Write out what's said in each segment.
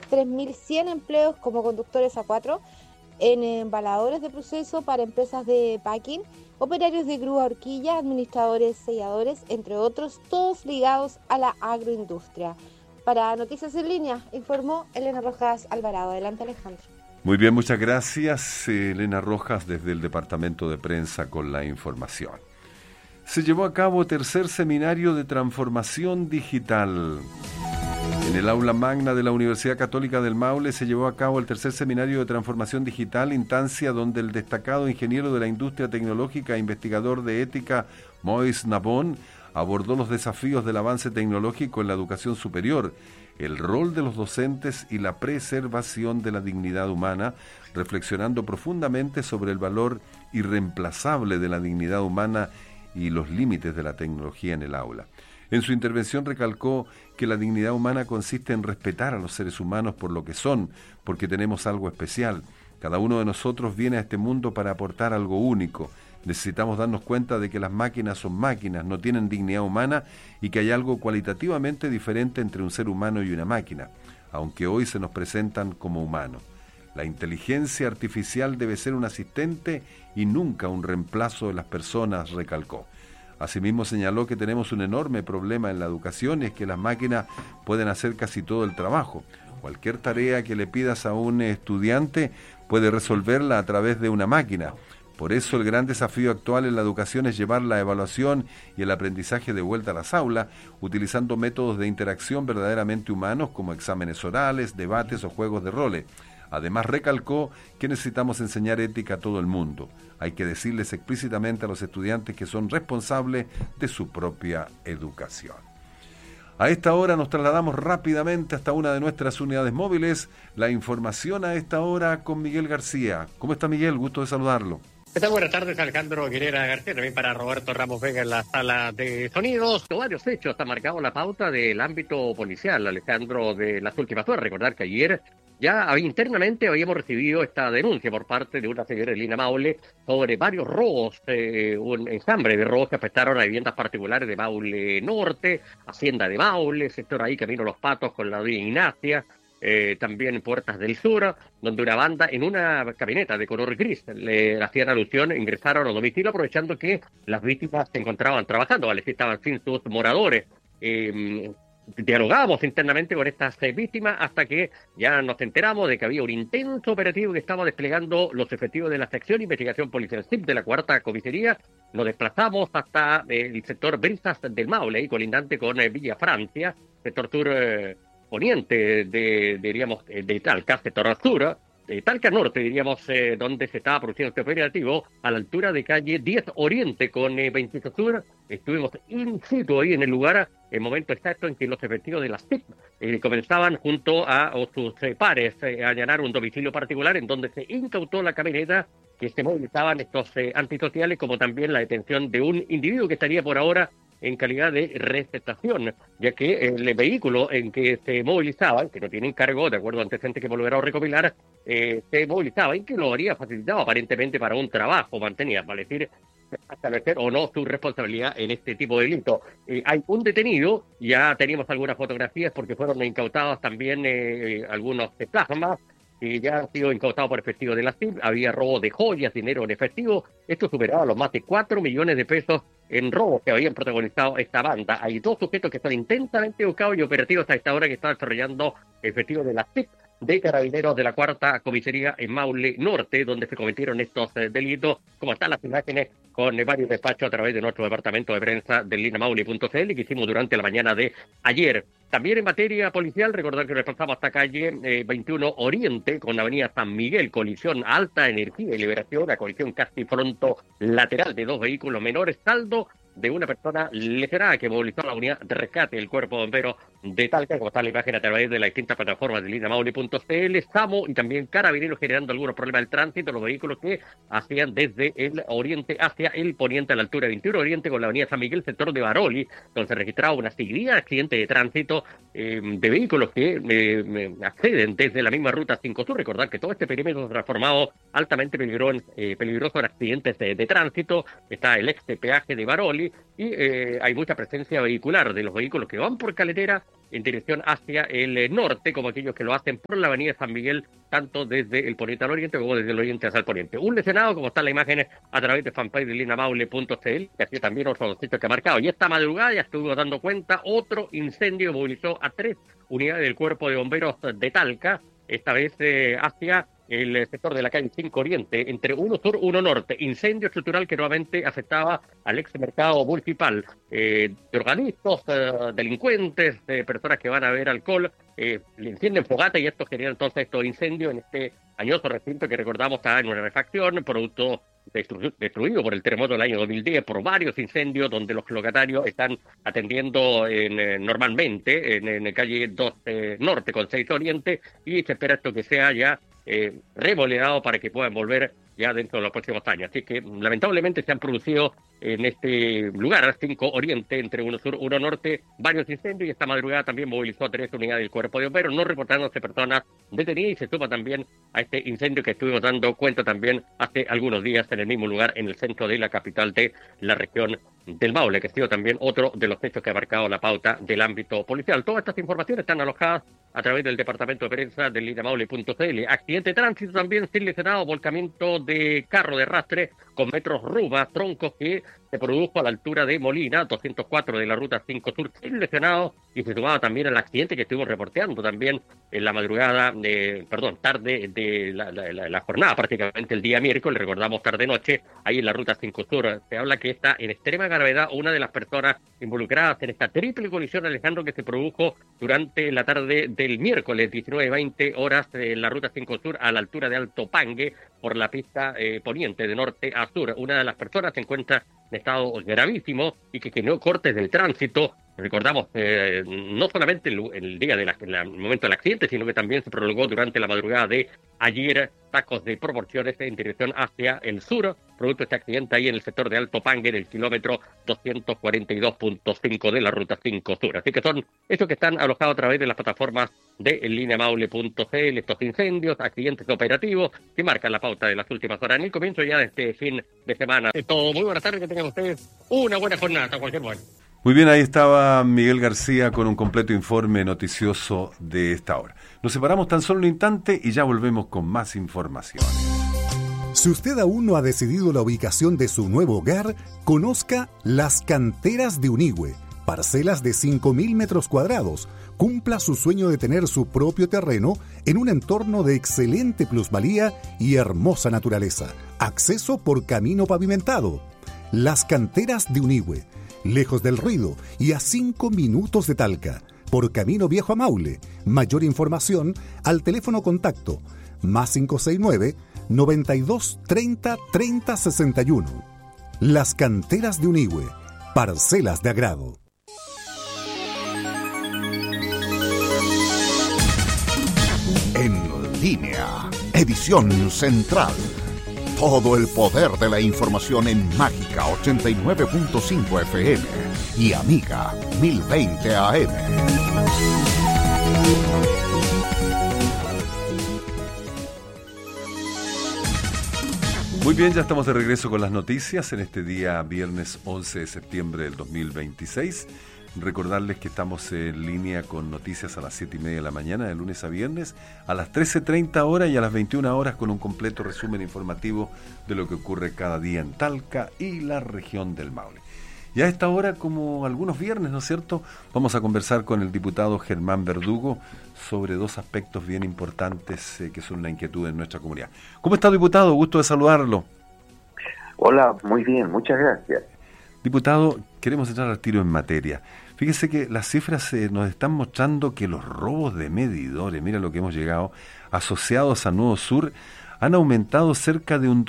3.100 empleos como conductores A4 en embaladores de proceso para empresas de packing, operarios de grúa horquilla, administradores, selladores, entre otros, todos ligados a la agroindustria. Para Noticias en Línea, informó Elena Rojas Alvarado. Adelante, Alejandro. Muy bien, muchas gracias, Elena Rojas, desde el Departamento de Prensa con la información. Se llevó a cabo tercer seminario de transformación digital. En el aula magna de la Universidad Católica del Maule se llevó a cabo el tercer seminario de transformación digital, instancia donde el destacado ingeniero de la industria tecnológica e investigador de ética Moïse Nabon abordó los desafíos del avance tecnológico en la educación superior, el rol de los docentes y la preservación de la dignidad humana, reflexionando profundamente sobre el valor irreemplazable de la dignidad humana y los límites de la tecnología en el aula. En su intervención recalcó que la dignidad humana consiste en respetar a los seres humanos por lo que son, porque tenemos algo especial. Cada uno de nosotros viene a este mundo para aportar algo único. Necesitamos darnos cuenta de que las máquinas son máquinas, no tienen dignidad humana y que hay algo cualitativamente diferente entre un ser humano y una máquina, aunque hoy se nos presentan como humanos. La inteligencia artificial debe ser un asistente y nunca un reemplazo de las personas, recalcó. Asimismo señaló que tenemos un enorme problema en la educación y es que las máquinas pueden hacer casi todo el trabajo. Cualquier tarea que le pidas a un estudiante puede resolverla a través de una máquina. Por eso el gran desafío actual en la educación es llevar la evaluación y el aprendizaje de vuelta a las aulas, utilizando métodos de interacción verdaderamente humanos como exámenes orales, debates o juegos de roles. Además recalcó que necesitamos enseñar ética a todo el mundo. Hay que decirles explícitamente a los estudiantes que son responsables de su propia educación. A esta hora nos trasladamos rápidamente hasta una de nuestras unidades móviles. La información a esta hora con Miguel García. ¿Cómo está, Miguel? Gusto de saludarlo. ¿Qué tal? Buenas tardes, Alejandro Guerrera García, también para Roberto Ramos Vega en la sala de sonidos. Varios hechos han marcado la pauta del ámbito policial, Alejandro, de las últimas horas. Recordar que ayer ya internamente habíamos recibido esta denuncia por parte de una señora Elena Maule sobre varios robos, un enjambre de robos que afectaron a viviendas particulares de Maule Norte, Hacienda de Maule, sector ahí Camino Los Patos con la doña Ignacia. También en Puertas del Sur, donde una banda en una camioneta de color gris le hacían alusión, ingresaron a domicilio aprovechando que las víctimas se encontraban trabajando, ¿vale? Si estaban sin sus moradores. Dialogábamos internamente con estas víctimas hasta que ya nos enteramos de que había un intenso operativo que estaba desplegando los efectivos de la sección de investigación policial SIP de la cuarta comisaría. Nos desplazamos hasta el sector Brisas del Maule, y colindante con Villa Francia, sector sur poniente de Talca, sector sur, Talca Norte, diríamos, donde se estaba produciendo este operativo, a la altura de calle 10 Oriente con 26 Sur. Estuvimos in situ ahí en el lugar, el momento exacto en que los efectivos de la SIC comenzaban junto a sus pares a allanar un domicilio particular en donde se incautó la camioneta que se movilizaban estos antisociales, como también la detención de un individuo que estaría por ahora en calidad de receptación, ya que el vehículo en que se movilizaban, que no tienen cargo, de acuerdo a antecedentes que hemos logrado recopilar, se movilizaba y que lo habría facilitado aparentemente para un trabajo, mantenía, vale decir, establecer o no su responsabilidad en este tipo de delito. Hay un detenido, ya teníamos algunas fotografías porque fueron incautados también algunos plasmas, que ya han sido incautados por efectivo de la CIP. Había robo de joyas, dinero en efectivo. Esto superaba los más de 4 millones de pesos en robos que habían protagonizado esta banda. Hay 2 sujetos que están intensamente buscados y operativos a esta hora que están desarrollando efectivos de la CIP de Carabineros de la cuarta comisaría en Maule Norte, donde se cometieron estos delitos, como están las imágenes con varios despachos a través de nuestro departamento de prensa del linamaule.cl que hicimos durante la mañana de ayer. También en materia policial, recordar que nos desplazamos hasta calle 21 Oriente con la avenida San Miguel, colisión alta energía y liberación, la colisión casi fronto lateral de 2 vehículos menores, saldo de una persona lesionada que movilizó la unidad de rescate del Cuerpo Bombero de Talca, como está la imagen a través de las distintas plataformas de linamaule.cl, SAMO y también Carabineros generando algunos problemas del tránsito, los vehículos que hacían desde el oriente hacia el poniente a la altura de 21 Oriente con la avenida San Miguel, sector de Baroli, donde se registraba una seguida accidente de tránsito de vehículos que acceden desde la misma ruta 5 Sur. Recordar que todo este perímetro se ha transformado altamente peligroso en accidentes de tránsito. Está el ex peaje de Baroli, Maule, y hay mucha presencia vehicular de los vehículos que van por Caletera en dirección hacia el norte, como aquellos que lo hacen por la avenida San Miguel, tanto desde el poniente al oriente como desde el oriente hacia el poniente. Un lesionado, como están las imágenes a través de fanpage de linamaule.cl, que así también otro sitio que ha marcado. Y esta madrugada ya estuvimos dando cuenta, otro incendio movilizó a 3 unidades del Cuerpo de Bomberos de Talca, esta vez hacia el sector de la calle 5 Oriente, entre 1 Sur, 1 Norte. Incendio estructural que nuevamente afectaba al ex mercado municipal. Drogadictos, delincuentes, personas que van a beber alcohol, le encienden fogata y esto genera entonces estos incendios en este añoso recinto que recordamos está en una refacción, producto destruido por el terremoto del año 2010, por varios incendios donde los locatarios están atendiendo normalmente en calle 2 Norte con 6 Oriente, y se espera esto que sea ya remodelado para que puedan volver ya dentro de los próximos años. Así que lamentablemente se han producido en este lugar, 5 Oriente, entre 1 Sur, 1 Norte, varios incendios, y esta madrugada también movilizó a 3 unidades del Cuerpo de Bomberos, no reportándose personas detenidas, y se suma también a este incendio que estuvimos dando cuenta también hace algunos días en el mismo lugar, en el centro de la capital de la región del Maule, que ha sido también otro de los hechos que ha marcado la pauta del ámbito policial. Todas estas informaciones están alojadas a través del departamento de prensa del linamaule.cl. Accidente de tránsito también sin lesionado, volcamiento de carro de arrastre con metros Ruma, troncos, que se produjo a la altura de Molina, 204 de la ruta 5 Sur, sin lesionado, y se sumaba también al accidente que estuvimos reporteando también en la madrugada, tarde de la jornada, prácticamente el día miércoles, recordamos tarde-noche, ahí en la ruta 5 Sur. Se habla que está en extrema gravedad una de las personas involucradas en esta triple colisión, Alejandro, que se produjo durante la tarde del miércoles, 19:20 horas, en la ruta 5 Sur, a la altura de Alto Pangue, por la pista poniente de norte a sur. Una de las personas se encuentra en estado gravísimo y que generó cortes del tránsito. Recordamos, no solamente el día el momento del accidente, sino que también se prolongó durante la madrugada de ayer, tacos de proporciones en dirección hacia el sur, producto de este accidente ahí en el sector de Alto Pangue, en el kilómetro 242.5 de la ruta 5 Sur. Así que son esos que están alojados a través de las plataformas de linamaule.cl, estos incendios, accidentes operativos, que marcan la pauta de las últimas horas en el comienzo ya de este fin de semana. Todo muy buenas tardes, que tengan ustedes una buena jornada, hasta cualquier momento. Muy bien, ahí estaba Miguel García con un completo informe noticioso de esta hora. Nos separamos tan solo un instante y ya volvemos con más informaciones. Si usted aún no ha decidido la ubicación de su nuevo hogar, conozca Las Canteras de Unigüe, parcelas de 5.000 metros cuadrados. Cumpla su sueño de tener su propio terreno en un entorno de excelente plusvalía y hermosa naturaleza. Acceso por camino pavimentado. Las Canteras de Unigüe, lejos del ruido y a 5 minutos de Talca, por Camino Viejo a Maule. Mayor información al teléfono contacto más 569 92 30 30 61. Las Canteras de Unigüe, parcelas de agrado. En línea, edición central. Todo el poder de la información en Mágica 89.5 FM y Amiga 1020 AM. Muy bien, ya estamos de regreso con las noticias en este día viernes 11 de septiembre del 2026. Recordarles que estamos en línea con noticias a las 7:30 de la mañana, de lunes a viernes, a las 13:30 horas y a las 21 horas, con un completo resumen informativo de lo que ocurre cada día en Talca y la región del Maule. Y a esta hora, como algunos viernes, ¿no es cierto?, vamos a conversar con el diputado Germán Verdugo sobre dos aspectos bien importantes que son una inquietud en nuestra comunidad. ¿Cómo está, diputado? Gusto de saludarlo. Hola, muy bien, muchas gracias. Diputado, queremos entrar al tiro en materia. Fíjese que las cifras nos están mostrando que los robos de medidores, mira lo que hemos llegado, asociados a Nuevo Sur, han aumentado cerca de un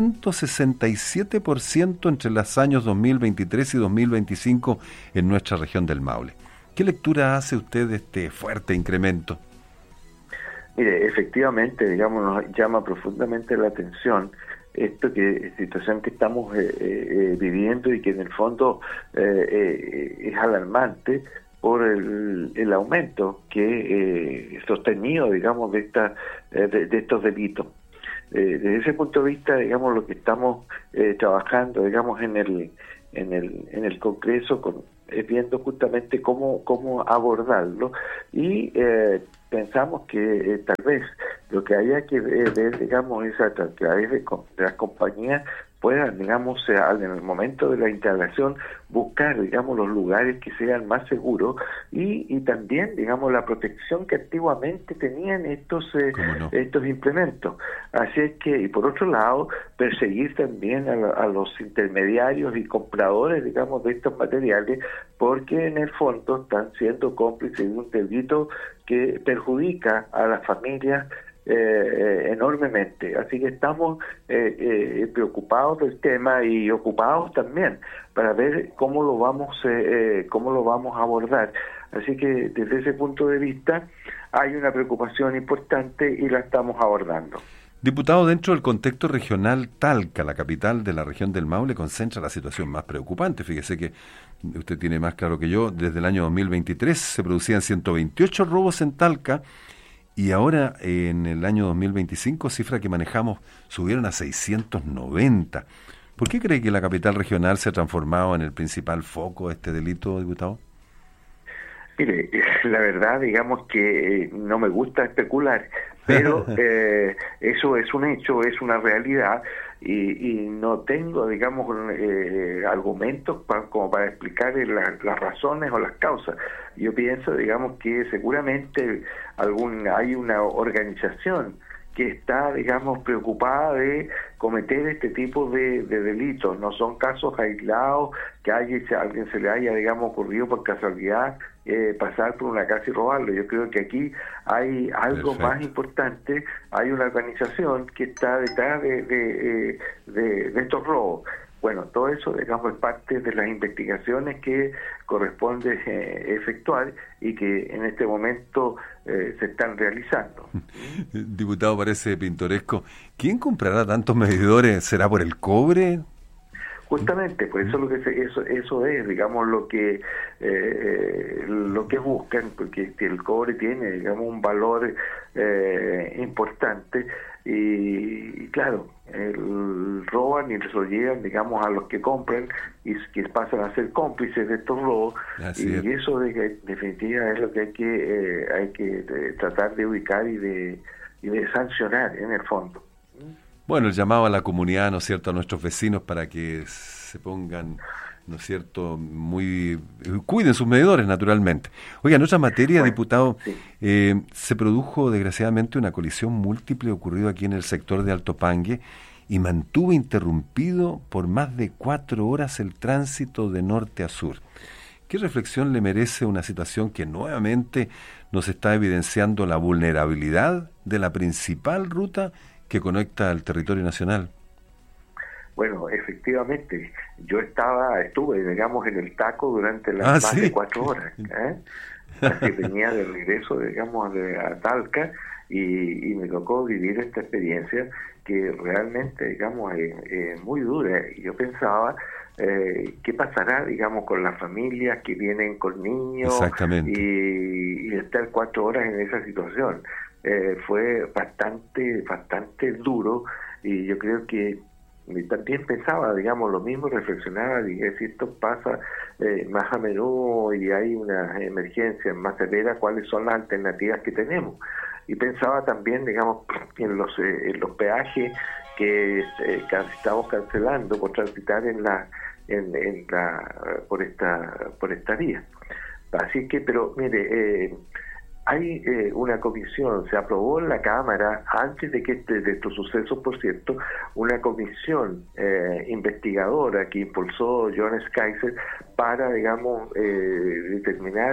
267% entre los años 2023 y 2025 en nuestra región del Maule. ¿Qué lectura hace usted de este fuerte incremento? Mire, efectivamente, digamos, nos llama profundamente la atención situación que estamos viviendo y que en el fondo es alarmante por el aumento que sostenido, digamos, de estos delitos. Desde ese punto de vista, digamos, lo que estamos trabajando, digamos, en en el Congreso viendo justamente cómo abordarlo y pensamos que tal vez lo que haya que ver, digamos, es a través de las compañías puedan, digamos, en el momento de la instalación buscar, digamos, los lugares que sean más seguros y también, digamos, la protección que antiguamente tenían estos implementos. Así es que, y por otro lado, perseguir también a los intermediarios y compradores, digamos, de estos materiales, porque en el fondo están siendo cómplices de un delito que perjudica a las familias enormemente. Así que estamos preocupados del tema y ocupados también para ver cómo lo vamos a abordar. Así que desde ese punto de vista hay una preocupación importante y la estamos abordando. Diputado, dentro del contexto regional, Talca, la capital de la región del Maule, concentra la situación más preocupante. Fíjese que usted tiene más claro que yo, desde el año 2023 se producían 128 robos en Talca, y ahora, en el año 2025, cifra que manejamos, subieron a 690. ¿Por qué cree que la capital regional se ha transformado en el principal foco de este delito, diputado? Mire, la verdad, digamos que no me gusta especular, pero eso es un hecho, es una realidad, y no tengo, digamos, argumentos como para explicar las razones o las causas. Yo pienso, digamos, que seguramente hay una organización que está, digamos, preocupada de cometer este tipo de delitos. No son casos aislados que a alguien se le haya, digamos, ocurrido por casualidad pasar por una casa y robarlo. Yo creo que aquí hay algo más importante, hay una organización que está detrás de estos robos. Bueno, todo eso, digamos, es parte de las investigaciones que corresponde efectuar y que en este momento se están realizando. Diputado, parece pintoresco. ¿Quién comprará tantos medidores? ¿Será por el cobre? Justamente, por eso eso es, digamos, lo que buscan, porque el cobre tiene, digamos, un valor importante y claro, roban y se lo llevan, digamos, a los que compran y que pasan a ser cómplices de estos robos. Y eso definitivamente es lo que hay que tratar de ubicar y de sancionar en el fondo. Bueno, el llamado a la comunidad, ¿no es cierto?, a nuestros vecinos para que se pongan, ¿no es cierto?, cuiden sus medidores, naturalmente. Oiga, en otra materia, diputado, sí. Se produjo desgraciadamente una colisión múltiple ocurrido aquí en el sector de Alto Pangue y mantuvo interrumpido por más de 4 horas el tránsito de norte a sur. ¿Qué reflexión le merece una situación que nuevamente nos está evidenciando la vulnerabilidad de la principal ruta que conecta al territorio nacional? Bueno, efectivamente, yo estuve, digamos, en el taco durante las más de 4 horas, que venía de regreso, digamos, a Talca, y me tocó vivir esta experiencia que realmente, digamos, es muy dura. Y yo pensaba, ¿qué pasará, digamos, con las familias que vienen con niños? Exactamente. Y estar 4 horas en esa situación? Fue bastante duro, y yo creo que también pensaba, digamos, lo mismo, reflexionaba, dije, si esto pasa más a menudo y hay una emergencia más severa, ¿cuáles son las alternativas que tenemos? Y pensaba también, digamos, en los peajes que estamos cancelando por transitar por esta vía. Así que, pero mire, hay una comisión, se aprobó en la Cámara, antes de estos sucesos, por cierto, una comisión investigadora que impulsó Jones Kaiser para, digamos, determinar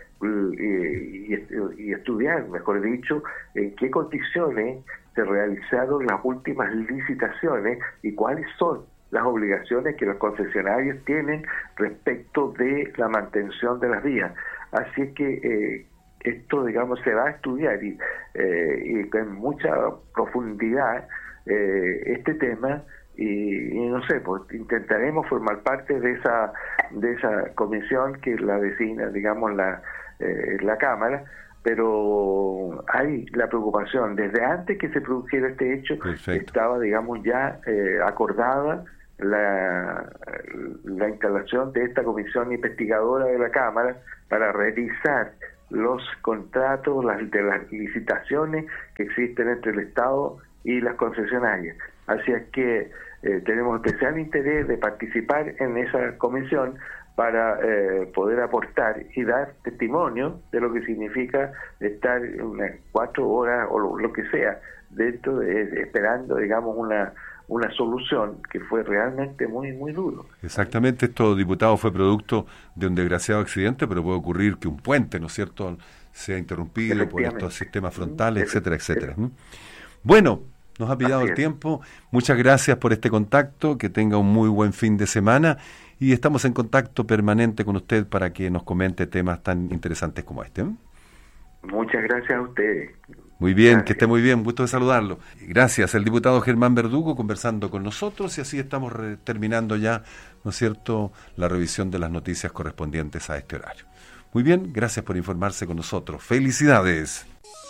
y estudiar, mejor dicho, en qué condiciones se realizaron las últimas licitaciones y cuáles son las obligaciones que los concesionarios tienen respecto de la mantención de las vías. Así que esto, digamos, se va a estudiar y con mucha profundidad este tema, y no sé, pues intentaremos formar parte de esa comisión que la vecina, digamos, la Cámara, pero hay la preocupación desde antes que se produjera este hecho. Perfecto. Estaba, digamos, ya acordada la instalación de esta comisión investigadora de la Cámara para revisar los contratos de las licitaciones que existen entre el Estado y las concesionarias. Así es que tenemos especial interés de participar en esa comisión para poder aportar y dar testimonio de lo que significa estar unas 4 horas o lo que sea dentro esperando, digamos, una solución que fue realmente muy, muy duro. Exactamente, esto, diputado, fue producto de un desgraciado accidente, pero puede ocurrir que un puente, ¿no es cierto?, sea interrumpido por estos sistemas frontales, etcétera, etcétera. Bueno, nos ha pillado el tiempo. Muchas gracias por este contacto, que tenga un muy buen fin de semana y estamos en contacto permanente con usted para que nos comente temas tan interesantes como este. Muchas gracias a ustedes. Muy bien, gracias. Que esté muy bien, gusto de saludarlo. Gracias, el diputado Germán Verdugo conversando con nosotros y así estamos terminando ya, ¿no es cierto?, la revisión de las noticias correspondientes a este horario. Muy bien, gracias por informarse con nosotros. ¡Felicidades!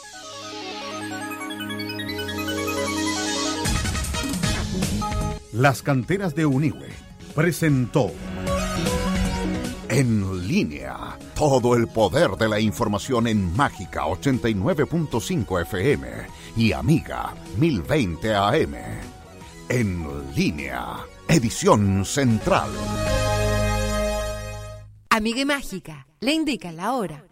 Las Canteras de Unigüe presentó En Línea, todo el poder de la información en Mágica 89.5 FM y Amiga 1020 AM. En Línea, edición central. Amiga y Mágica, le indica la hora.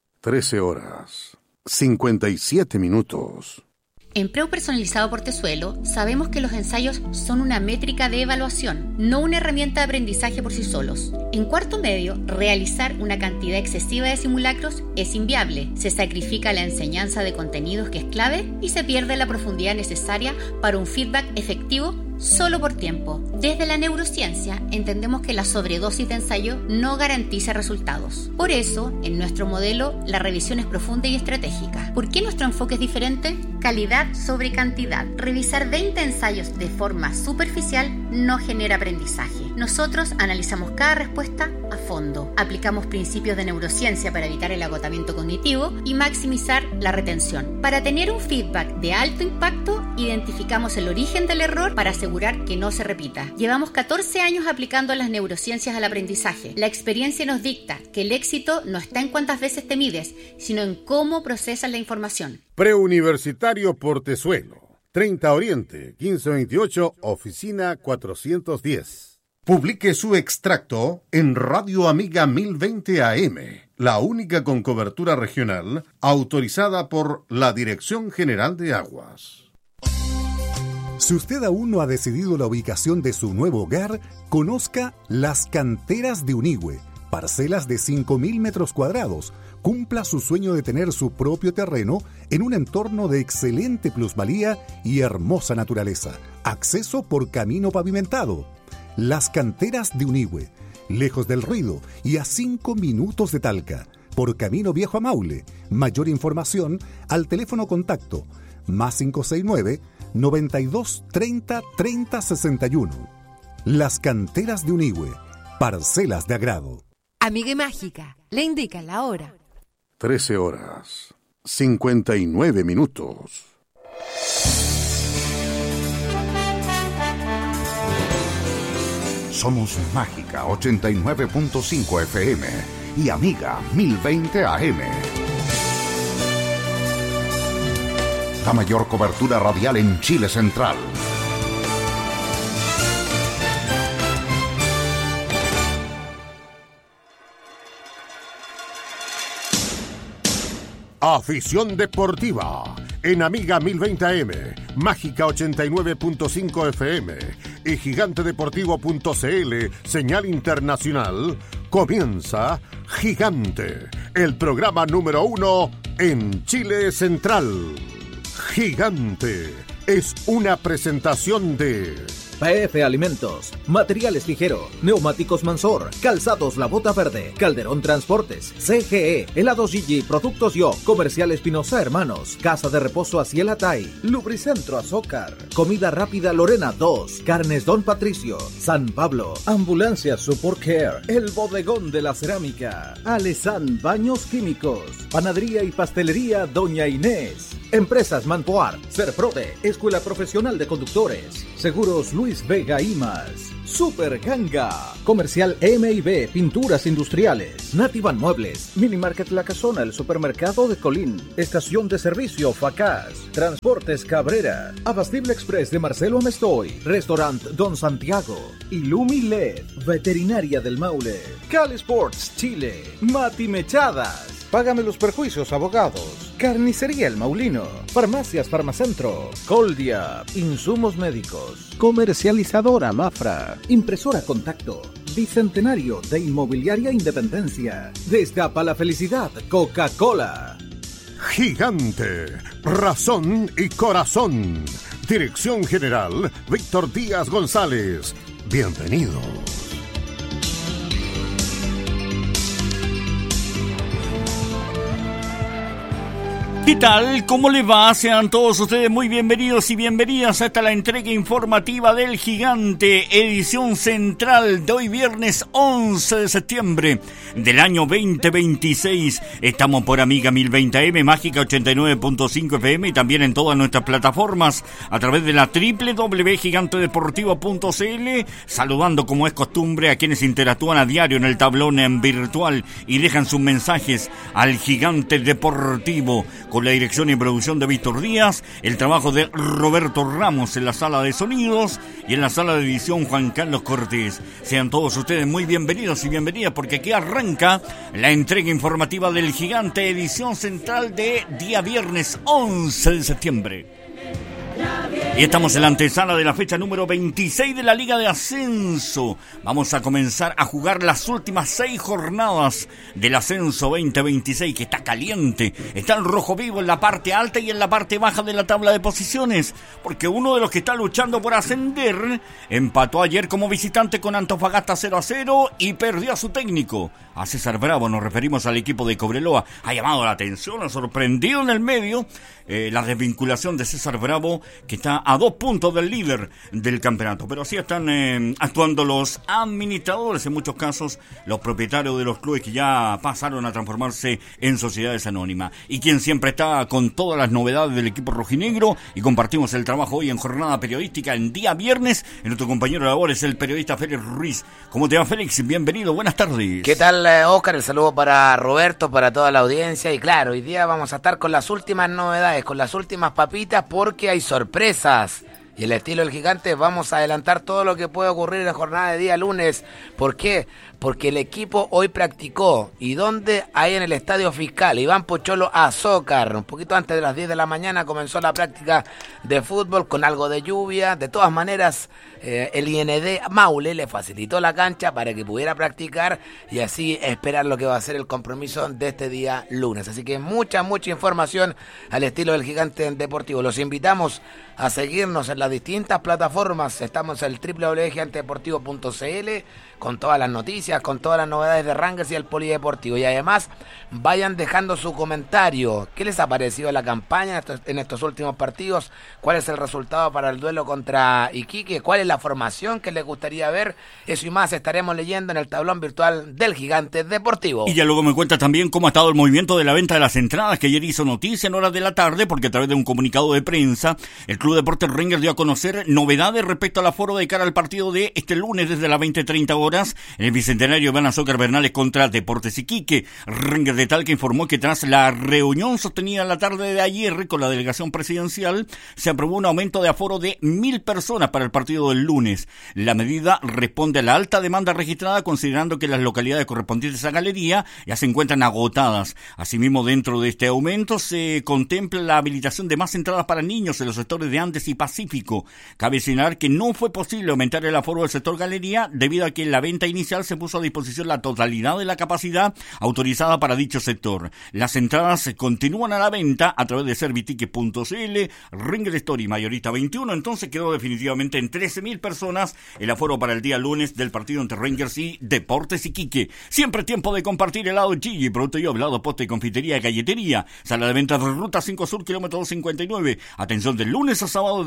13:57. En Preu Personalizado Portezuelo sabemos que los ensayos son una métrica de evaluación, no una herramienta de aprendizaje por sí solos. En cuarto medio, realizar una cantidad excesiva de simulacros es inviable. Se sacrifica la enseñanza de contenidos que es clave y se pierde la profundidad necesaria para un feedback efectivo solo por tiempo. Desde la neurociencia entendemos que la sobredosis de ensayo no garantiza resultados. Por eso, en nuestro modelo, la revisión es profunda y estratégica. ¿Por qué nuestro enfoque es diferente? Calidad sobre cantidad. Revisar 20 ensayos de forma superficial no genera aprendizaje. Nosotros analizamos cada respuesta a fondo. Aplicamos principios de neurociencia para evitar el agotamiento cognitivo y maximizar la retención. Para tener un feedback de alto impacto, identificamos el origen del error para asegurar que no se repita. Llevamos 14 años aplicando las neurociencias al aprendizaje. La experiencia nos dicta que el éxito no está en cuántas veces te mides, sino en cómo procesas la información. Preuniversitario Portezuelo, 30 Oriente, 1528, oficina 410. Publique su extracto en Radio Amiga 1020 AM, la única con cobertura regional autorizada por la Dirección General de Aguas. Si usted aún no ha decidido la ubicación de su nuevo hogar, conozca Las Canteras de Unigüe, parcelas de 5.000 metros cuadrados. Cumpla su sueño de tener su propio terreno en un entorno de excelente plusvalía y hermosa naturaleza. Acceso por camino pavimentado. Las Canteras de Unigüe, lejos del ruido y a 5 minutos de Talca, por camino Viejo a Maule. Mayor información al teléfono contacto +569 92 30 30 61. Las Canteras de Unigüe, parcelas de agrado. Amiga y Mágica, le indica la hora. 13:59. Somos Mágica 89.5 FM y Amiga 1020 AM. La mayor cobertura radial en Chile Central. Afición deportiva en Amiga 1020 AM, Mágica 89.5 FM y gigantedeportivo.cl, señal internacional. Comienza Gigante, el programa número 1 en Chile Central. Gigante es una presentación de PF Alimentos, Materiales Ligero, Neumáticos Mansor, Calzados La Bota Verde, Calderón Transportes, CGE, Helados Gigi, Productos Yo, Comercial Espinosa Hermanos, Casa de Reposo Asiel Atay, Lubricentro Azócar, Comida Rápida Lorena 2, Carnes Don Patricio, San Pablo, Ambulancia Support Care, El Bodegón de la Cerámica, Alesan Baños Químicos, Panadería y Pastelería Doña Inés, Empresas Manpoar, Serprode, Escuela Profesional de Conductores, Seguros Luis Vega y más. Super Ganga, Comercial M&B, Pinturas Industriales, Nativan Muebles, Mini Market La Casona, el Supermercado de Colín, Estación de Servicio Facaz, Transportes Cabrera, Abastible Express de Marcelo Amestoy, Restaurant Don Santiago, Illumi LED, Veterinaria del Maule, Cali Sports Chile, Mati Mechadas, Págame los Perjuicios Abogados, Carnicería El Maulino, Farmacias Farmacentro, Coldia, Insumos Médicos, Comercializadora Mafra, Impresora Contacto, Bicentenario de Inmobiliaria Independencia, Destapa la Felicidad, Coca-Cola. Gigante, razón y corazón. Dirección General, Víctor Díaz González. Bienvenido. ¿Qué tal? ¿Cómo les va? Sean todos ustedes muy bienvenidos y bienvenidas a esta la entrega informativa del Gigante, edición central de hoy viernes 11 de septiembre del año 2026. Estamos por Amiga 1020 AM, Mágica 89.5 FM y también en todas nuestras plataformas a través de la www.gigantedeportivo.cl, saludando como es costumbre a quienes interactúan a diario en el tablón en virtual y dejan sus mensajes al Gigante Deportivo, con la dirección y producción de Víctor Díaz, el trabajo de Roberto Ramos en la sala de sonidos y en la sala de edición Juan Carlos Cortés. Sean todos ustedes muy bienvenidos y bienvenidas porque aquí arranca la entrega informativa del Gigante, edición central de día viernes 11 de septiembre. Y estamos en la antesala de la fecha número 26 de la Liga de Ascenso. Vamos a comenzar a jugar las últimas 6 jornadas del Ascenso 2026, que está caliente. Está el rojo vivo en la parte alta y en la parte baja de la tabla de posiciones, porque uno de los que está luchando por ascender empató ayer como visitante con Antofagasta 0-0 y perdió a su técnico, a César Bravo. Nos referimos al equipo de Cobreloa. Ha llamado la atención, ha sorprendido en el medio la desvinculación de César Bravo, que está a 2 puntos del líder del campeonato. Pero así están actuando los administradores, en muchos casos los propietarios de los clubes que ya pasaron a transformarse en sociedades anónimas. Y quien siempre está con todas las novedades del equipo rojinegro, y compartimos el trabajo hoy en jornada periodística en día viernes, en nuestro compañero de labores, el periodista Félix Ruiz. ¿Cómo te va, Félix? Bienvenido, buenas tardes. ¿Qué tal, Oscar? El saludo para Roberto, para toda la audiencia. Y claro, hoy día vamos a estar con las últimas novedades, con las últimas papitas, porque hay sorpresas. Y el estilo del Gigante vamos a adelantar todo lo que puede ocurrir en la jornada de día lunes. ¿Por qué? Porque el equipo hoy practicó. ¿Y dónde? Ahí en el Estadio Fiscal, Iván Pocholo Azócar. Un poquito antes de las 10 de la mañana comenzó la práctica de fútbol con algo de lluvia. De todas maneras, el IND Maule le facilitó la cancha para que pudiera practicar y así esperar lo que va a ser el compromiso de este día lunes. Así que mucha información al estilo del Gigante Deportivo. Los invitamos a seguirnos en las distintas plataformas. Estamos en el www.gigantedeportivo.cl con todas las noticias, con todas las novedades de Rangers y el Polideportivo. Y además, vayan dejando su comentario. ¿Qué les ha parecido la campaña en estos últimos partidos? ¿Cuál es el resultado para el duelo contra Iquique? ¿Cuál es la formación que les gustaría ver? Eso y más estaremos leyendo en el tablón virtual del Gigante Deportivo. Y ya luego me cuenta también cómo ha estado el movimiento de la venta de las entradas, que ayer hizo noticia en horas de la tarde, porque a través de un comunicado de prensa, el Club Deportes Rangers dio a conocer novedades respecto al aforo de cara al partido de este lunes desde las 20:30 horas en el Bicentenario Iván Azócar Bernales contra Deportes Iquique. Rangers de Talca informó que tras la reunión sostenida la tarde de ayer con la delegación presidencial, se aprobó un aumento de aforo de 1.000 personas para el partido del lunes. La medida responde a la alta demanda registrada, considerando que las localidades correspondientes a Galería ya se encuentran agotadas. Asimismo, dentro de este aumento se contempla la habilitación de más entradas para niños en los sectores de Andes y Pacífico. Cabe señalar que no fue posible aumentar el aforo del sector Galería debido a que en la venta inicial se puso a disposición la totalidad de la capacidad autorizada para dicho sector. Las entradas continúan a la venta a través de serviticket.cl. Rangers Story mayorista 21, entonces quedó definitivamente en 13.000 personas el aforo para el día lunes del partido entre Rangers y Deportes Iquique. Siempre tiempo de compartir helado Gigi, producto yo, helado, poste y confitería, galletería. Sala de ventas de Ruta 5 Sur, kilómetro 259. Atención del lunes a sábado de las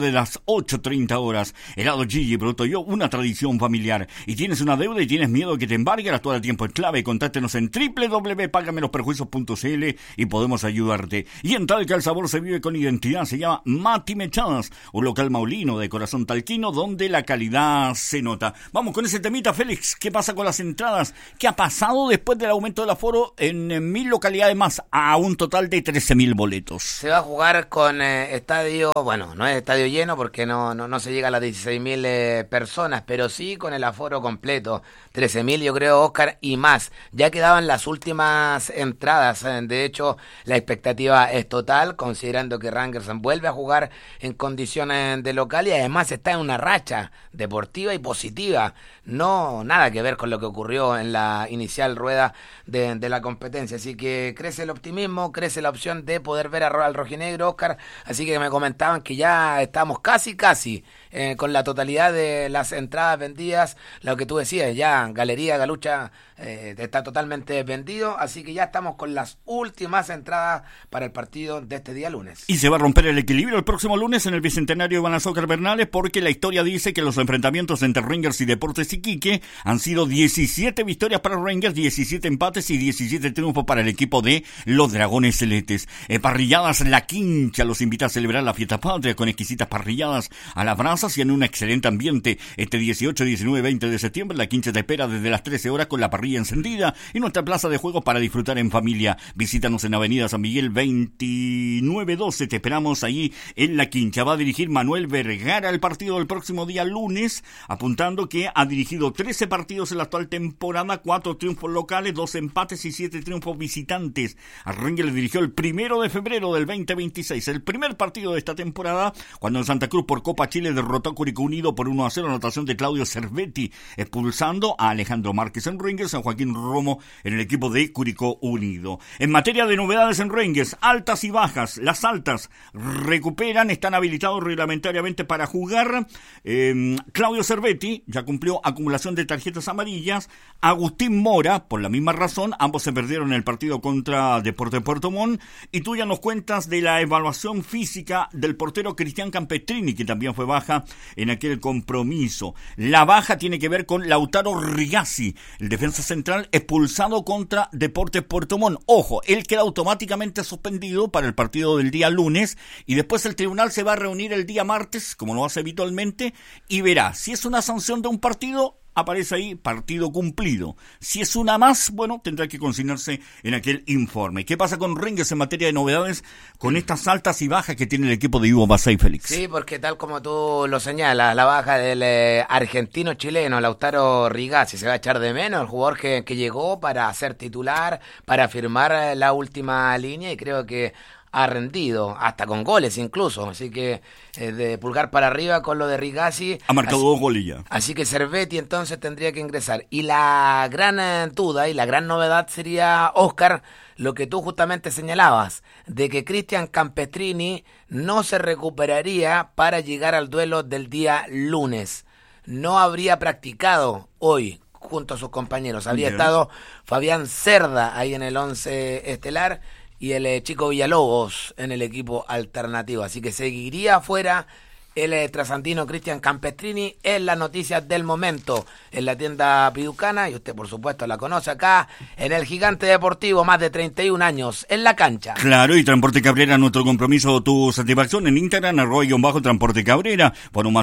8:30 horas. Helado Gigi, producto yo, una tradición familiar. Y tienes una deuda y tienes miedo de que te embarguen, actuar a tiempo es clave. Contáctenos en www.pagamelosperjuicios.cl y podemos ayudarte. Y en Talca el sabor se vive con identidad. Se llama Mati Mechadas, un local maulino de corazón talquino donde la calidad se nota. Vamos con ese temita, Félix. ¿Qué pasa con las entradas? ¿Qué ha pasado después del aumento del aforo en 1000 localidades más a un total de 13.000 boletos? Se va a jugar con estadio, bueno, no es estadio lleno porque no se llega a las 16.000 personas, pero sí con el aforo completo. 13.000 yo creo, Oscar, y más. Ya quedaban las últimas entradas. De hecho, la expectativa es total, considerando que Rangers vuelve a jugar en condiciones de local y además está en una racha deportiva y positiva. No, nada que ver con lo que ocurrió en la inicial rueda de la competencia. Así que crece el optimismo, crece la opción de poder ver al rojinegro, Oscar. Así que me comentaban que ya estamos casi con la totalidad de las entradas vendidas. Lo que tú decías, ya Galería Galucha está totalmente vendido, así que ya estamos con las últimas entradas para el partido de este día lunes. Y se va a romper el equilibrio el próximo lunes en el Bicentenario Iván Azócar Bernales, porque la historia dice que los enfrentamientos entre Rangers y Deportes Iquique han sido 17 victorias para Rangers, 17 empates y 17 triunfos para el equipo de los Dragones Celestes. Parrilladas La Quincha los invita a celebrar la fiesta patria con exquisitas parrilladas a las brasas y en un excelente ambiente. Este 18, 19 y 20 de septiembre la Quincha te espera desde las 13 horas con la parrilla encendida y nuestra plaza de juegos para disfrutar en familia. Visítanos en Avenida San Miguel 2912, te esperamos ahí en La Quincha. Va a dirigir Manuel Vergara el partido del próximo día lunes, apuntando que ha dirigido 13 partidos en la actual temporada, 4 triunfos locales, 2 empates y 7 triunfos visitantes. A Rangers le dirigió el 1 de febrero del 2026, el primer partido de esta temporada, cuando en Santa Cruz por Copa Chile derrotó a Curicó Unido por 1-0, anotación de Claudio Cervetti, expulsando a Alejandro Márquez en Rangers, a Joaquín Romo en el equipo de Curicó Unido. En materia de novedades en Rangers, altas y bajas. Las altas recuperan, están habilitados reglamentariamente para jugar. Claudio Cervetti ya cumplió acumulación de tarjetas amarillas. Agustín Mora, por la misma razón, ambos se perdieron en el partido contra Deportes Puerto Montt. Y tú ya nos cuentas de la evaluación física del portero Cristian Campestrini, que también fue baja en aquel compromiso. La baja tiene que ver con Lautaro Rigazzi, el defensa central expulsado contra Deportes Puerto Montt. Ojo, él queda automáticamente suspendido para el partido del día lunes y después el tribunal se va a reunir el día martes, como lo hace habitualmente, y verá si es una sanción de un partido. Aparece ahí partido cumplido. Si es una más, bueno, tendrá que consignarse en aquel informe. ¿Qué pasa con Rangers en materia de novedades con estas altas y bajas que tiene el equipo de Ivo Basay, Félix? Sí, porque tal como tú lo señalas, la baja del argentino-chileno Lautaro Rigazzi se va a echar de menos, el jugador que llegó para ser titular, para firmar la última línea y creo que ha rendido, hasta con goles incluso, así que de pulgar para arriba con lo de Rigazzi. Ha marcado 2 goles ya. Así que Cervetti entonces tendría que ingresar. Y la gran duda y la gran novedad sería, Oscar, lo que tú justamente señalabas, de que Cristian Campestrini no se recuperaría para llegar al duelo del día lunes. No habría practicado hoy junto a sus compañeros. Habría estado Fabián Cerda ahí en el 11 estelar y el chico Villalobos en el equipo alternativo. Así que seguiría fuera el trasandino Cristian Campestrini. Es la noticia del momento en la tienda piducana y usted por supuesto la conoce acá en el Gigante Deportivo, más de 31 años en la cancha. Claro, y Transporte Cabrera, nuestro compromiso, tu satisfacción en Instagram, @Transporte Cabrera, por un más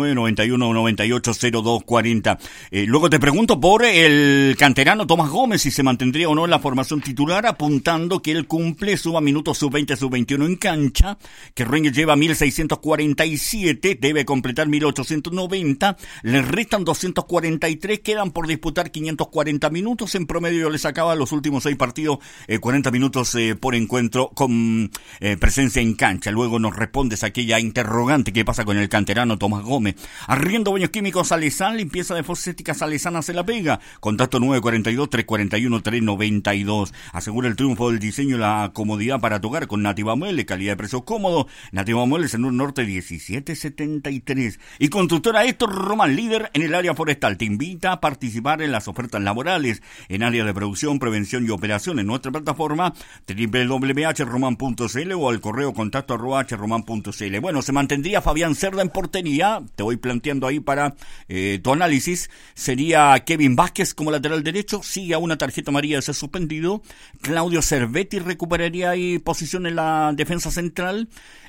569-9198-0240. Luego te pregunto por el canterano Tomás Gómez, si se mantendría o no en la formación titular, apuntando que él cumple, suba minutos sub-20, sub-21 en cancha, que Rangers lleva 1647, debe completar 1890, le restan 243, quedan por disputar 540 minutos, en promedio le sacaba los últimos 6 partidos 40 minutos por encuentro con presencia en cancha. Luego nos respondes a aquella interrogante: ¿qué pasa con el canterano Tomás Gómez? Arriendo Baños Químicos Salesán, limpieza de fossética Salesana se la pega, contacto 942-341-392. Asegura el triunfo del diseño y la comodidad para tu hogar con Nativa Muebles, calidad de precio cómodo. Nativa Muebles en un norte 17 2773. Y Constructora Héctor Román, líder en el área forestal, te invita a participar en las ofertas laborales en área de producción, prevención y operación en nuestra plataforma www.hromán.cl o al correo contacto@hromán.cl. Bueno, se mantendría Fabián Cerda en portería, te voy planteando ahí para tu análisis. Sería Kevin Vázquez como lateral derecho, sigue a una tarjeta amarilla de ser suspendido. Claudio Cervetti recuperaría ahí posición en la defensa central.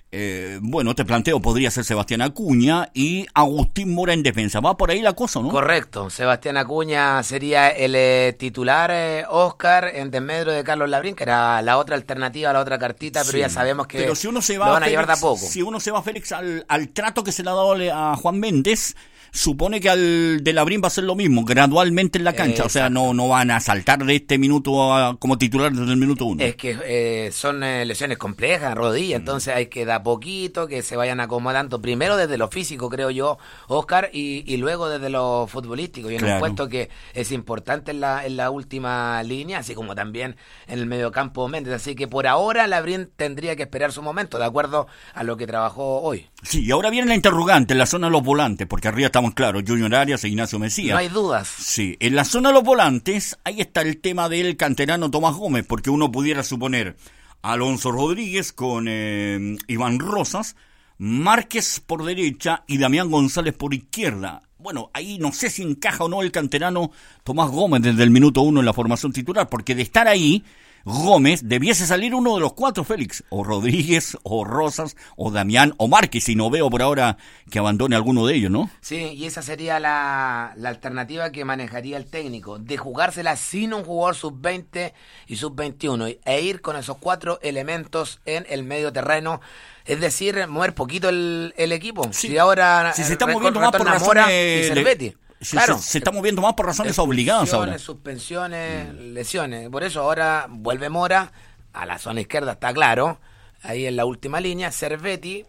Bueno, te planteo, podría ser Sebastián Acuña y Agustín Mora en defensa. Va por ahí la cosa, ¿no? Correcto. Sebastián Acuña sería el titular, Oscar, en desmedro de Carlos Labrín, que era la otra alternativa, la otra cartita, pero sí, ya sabemos que pero si uno se va, lo van a Félix, llevar de a poco. Si uno se va, Félix, al trato que se le ha dado a Juan Méndez, supone que al de Labrín va a ser lo mismo, gradualmente en la cancha. O sea, no van a saltar de este minuto como titular desde el minuto 1. Es que son lesiones complejas, rodilla, entonces hay que dar poquito, que se vayan acomodando, primero desde lo físico, creo yo, Oscar, y luego desde lo futbolístico, y en un puesto que es importante en la última línea, así como también en el mediocampo Méndez. Así que por ahora Labrín tendría que esperar su momento, de acuerdo a lo que trabajó hoy. Sí, y ahora viene la interrogante en la zona de los volantes, porque arriba estamos claros, Junior Arias e Ignacio Mesías. No hay dudas. Sí, en la zona de los volantes, ahí está el tema del canterano Tomás Gómez, porque uno pudiera suponer Alonso Rodríguez con Iván Rosas, Márquez por derecha y Damián González por izquierda. Bueno, ahí no sé si encaja o no el canterano Tomás Gómez desde el minuto 1 en la formación titular, porque de estar ahí, Gómez debiese salir uno de los 4, Félix, o Rodríguez, o Rosas, o Damián, o Márquez, y no veo por ahora que abandone alguno de ellos, ¿no? Sí, y esa sería la alternativa que manejaría el técnico, de jugársela sin un jugador sub-20 y sub-21, e ir con esos 4 elementos en el medio terreno. Es decir, mover poquito el equipo. Sí. Si ahora se está moviendo más por razones y Cervetti. Claro, se está moviendo más por razones obligadas ahora. Suspensiones, lesiones. Por eso ahora vuelve Mora a la zona izquierda, está claro. Ahí en la última línea, Cervetti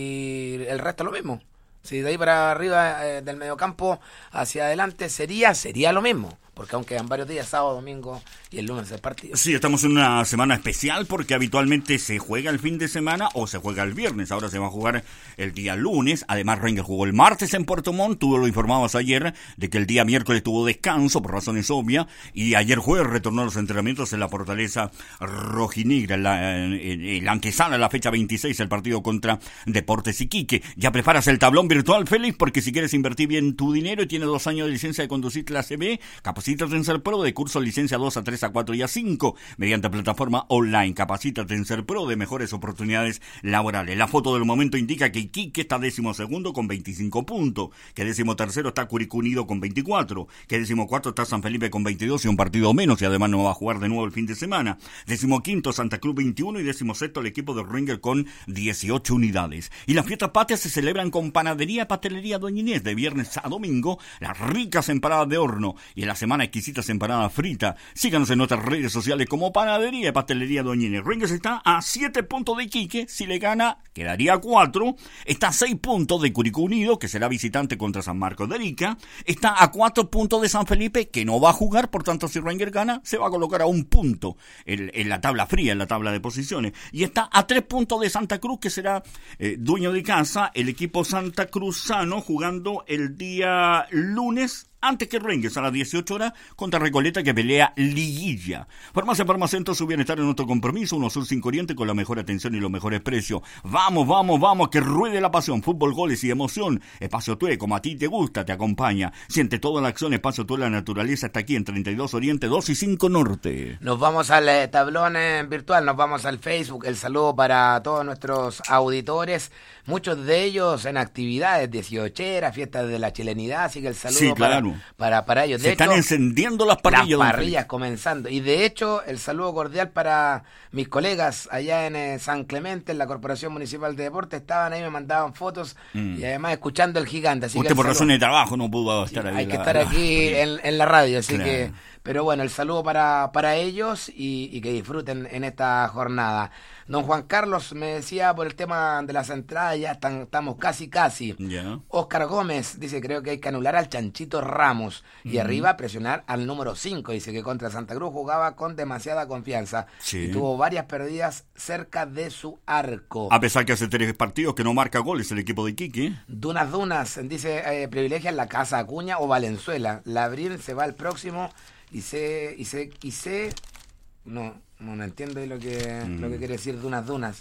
y el resto lo mismo. Si de ahí para arriba del mediocampo hacia adelante sería lo mismo. Porque aún quedan varios días, sábado, domingo y el lunes el partido. Sí, estamos en una semana especial porque habitualmente se juega el fin de semana o se juega el viernes. Ahora se va a jugar el día lunes. Además, Rangers jugó el martes en Puerto Montt. Tú lo informabas ayer de que el día miércoles tuvo descanso por razones obvias. Y ayer jueves retornó a los entrenamientos en la Fortaleza Rojinegra. En la antesala, la fecha 26, el partido contra Deportes Iquique. Ya preparas el tablón virtual, Félix, porque si quieres invertir bien tu dinero y tienes 2 años de licencia de conducir clase B, capacítate en Ser Pro de curso licencia 2 a 3 a 4 y a 5 mediante plataforma online. Capacítate en Ser Pro de mejores oportunidades laborales. La foto del momento indica que Iquique está 12º con 25 puntos, que 13º está Curicó Unido con 24, que 14º está San Felipe con 22 y un partido menos, y además no va a jugar de nuevo el fin de semana. 15º Santa Cruz 21 y 16º el equipo de Rangers con 18 unidades. Y las fiestas patrias se celebran con panadería y pastelería Doña Inés de viernes a domingo, las ricas empanadas de horno y en la semana exquisitas empanadas fritas. Síganos en nuestras redes sociales como Panadería y Pastelería Doña Inés. Rangers está a 7 puntos de Iquique, si le gana quedaría a 4, está a 6 puntos de Curicó Unido, que será visitante contra San Marcos de Arica, está a 4 puntos de San Felipe, que no va a jugar, por tanto si Rangers gana, se va a colocar a 1 punto en la tabla fría, en la tabla de posiciones, y está a 3 puntos de Santa Cruz, que será dueño de casa, el equipo Santa Cruzano, jugando el día lunes, antes que Rangers a las 18 horas contra Recoleta, que pelea liguilla. Farmacia Farmacentro, su bienestar en nuestro compromiso. 1 Sur 5 Oriente con la mejor atención y los mejores precios. Vamos, vamos, vamos, que ruede la pasión. Fútbol, goles y emoción. Espacio Tue, como a ti te gusta, te acompaña. Siente toda la acción. Espacio Tue, la naturaleza está aquí en 32 Oriente, 2 y 5 Norte. Nos vamos al tablón virtual, nos vamos al Facebook. El saludo para todos nuestros auditores. Muchos de ellos en actividades 18eras, fiestas de la chilenidad, así que el saludo sí, claro. para ellos. Se están encendiendo las parrillas. Las parrillas comenzando. Y de hecho, el saludo cordial para mis colegas allá en San Clemente, en la Corporación Municipal de Deportes. Estaban ahí, me mandaban fotos y además escuchando el gigante. Así usted que por razones de trabajo no pudo estar ahí. Hay que estar aquí en la radio, así claro. Que Pero bueno, el saludo para ellos y que disfruten en esta jornada. Don Juan Carlos me decía por el tema de las entradas, ya estamos casi. Yeah. Oscar Gómez dice, creo que hay que anular al Chanchito Ramos y arriba presionar al número 5. Dice que contra Santa Cruz jugaba con demasiada confianza y tuvo varias perdidas cerca de su arco. A pesar que hace 3 partidos que no marca goles el equipo de Iquique. Dunas, dice, privilegian la Casa Acuña o Valenzuela. Labrín se va al próximo y no entiendo lo que quiere decir Dunas.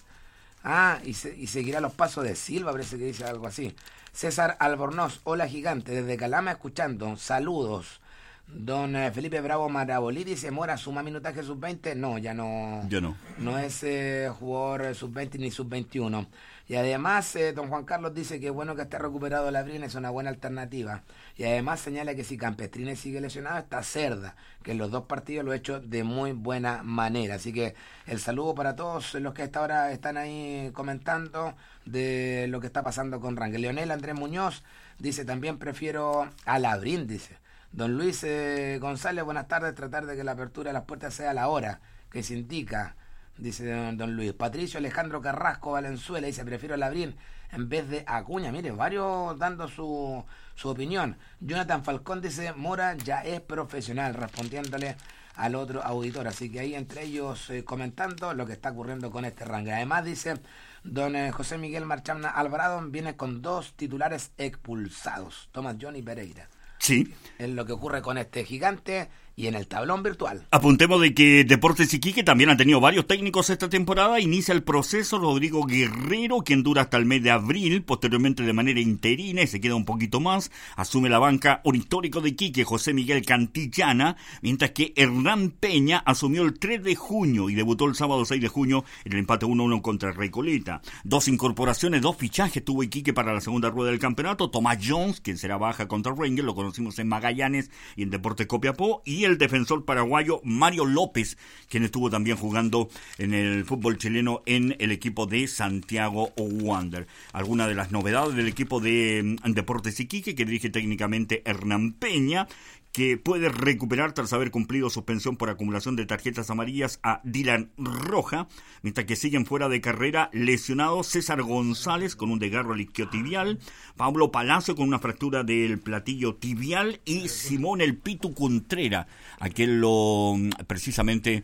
Y seguirá los pasos de Silva, parece que dice algo así. César Albornoz, hola gigante, desde Calama escuchando, saludos. Don Felipe Bravo Marabolí dice, Mora, ¿suma minutaje sub-20? No, ya no. No es jugador sub-20 ni sub-21. Y además, don Juan Carlos dice que bueno que esté recuperado Labrín, es una buena alternativa. Y además señala que si Campestrini sigue lesionado, está Cerda, que en los 2 partidos lo ha hecho de muy buena manera. Así que el saludo para todos los que hasta ahora están ahí comentando de lo que está pasando con Rangel. Leonel Andrés Muñoz dice, también prefiero a Labrín, dice. Don Luis González, buenas tardes, tratar de que la apertura de las puertas sea a la hora que se indica, dice don Luis. Patricio Alejandro Carrasco Valenzuela dice, prefiero a Labrín en vez de Acuña. Mire, varios dando su opinión. Jonathan Falcón dice, Mora ya es profesional, respondiéndole al otro auditor. Así que ahí entre ellos comentando lo que está ocurriendo con este Rangel. Además dice, don José Miguel Marchana Alvarado viene con 2 titulares expulsados, Tomás Johnny Pereira. Sí. Es lo que ocurre con este gigante y en el tablón virtual. Apuntemos de que Deportes Iquique también ha tenido varios técnicos esta temporada. Inicia el proceso Rodrigo Guerrero, quien dura hasta el mes de abril, posteriormente de manera interina y se queda un poquito más. Asume la banca un histórico de Iquique, José Miguel Cantillana, mientras que Hernán Peña asumió el 3 de junio y debutó el sábado 6 de junio en el empate 1-1 contra Recoleta. 2 incorporaciones, 2 fichajes tuvo Iquique para la segunda rueda del campeonato. Tomás Jones, quien será baja contra Rangel, lo conocimos en Magallanes y en Deportes Copiapó, y el defensor paraguayo Mario López, quien estuvo también jugando en el fútbol chileno en el equipo de Santiago Wander. Algunas de las novedades del equipo de Deportes Iquique, que dirige técnicamente Hernán Peña, que puede recuperar tras haber cumplido suspensión por acumulación de tarjetas amarillas a Dylan Roja, mientras que siguen fuera de carrera lesionados César González con un desgarro al isquiotibial, Pablo Palacio con una fractura del platillo tibial y Simón El Pitu Contreras, a quien lo precisamente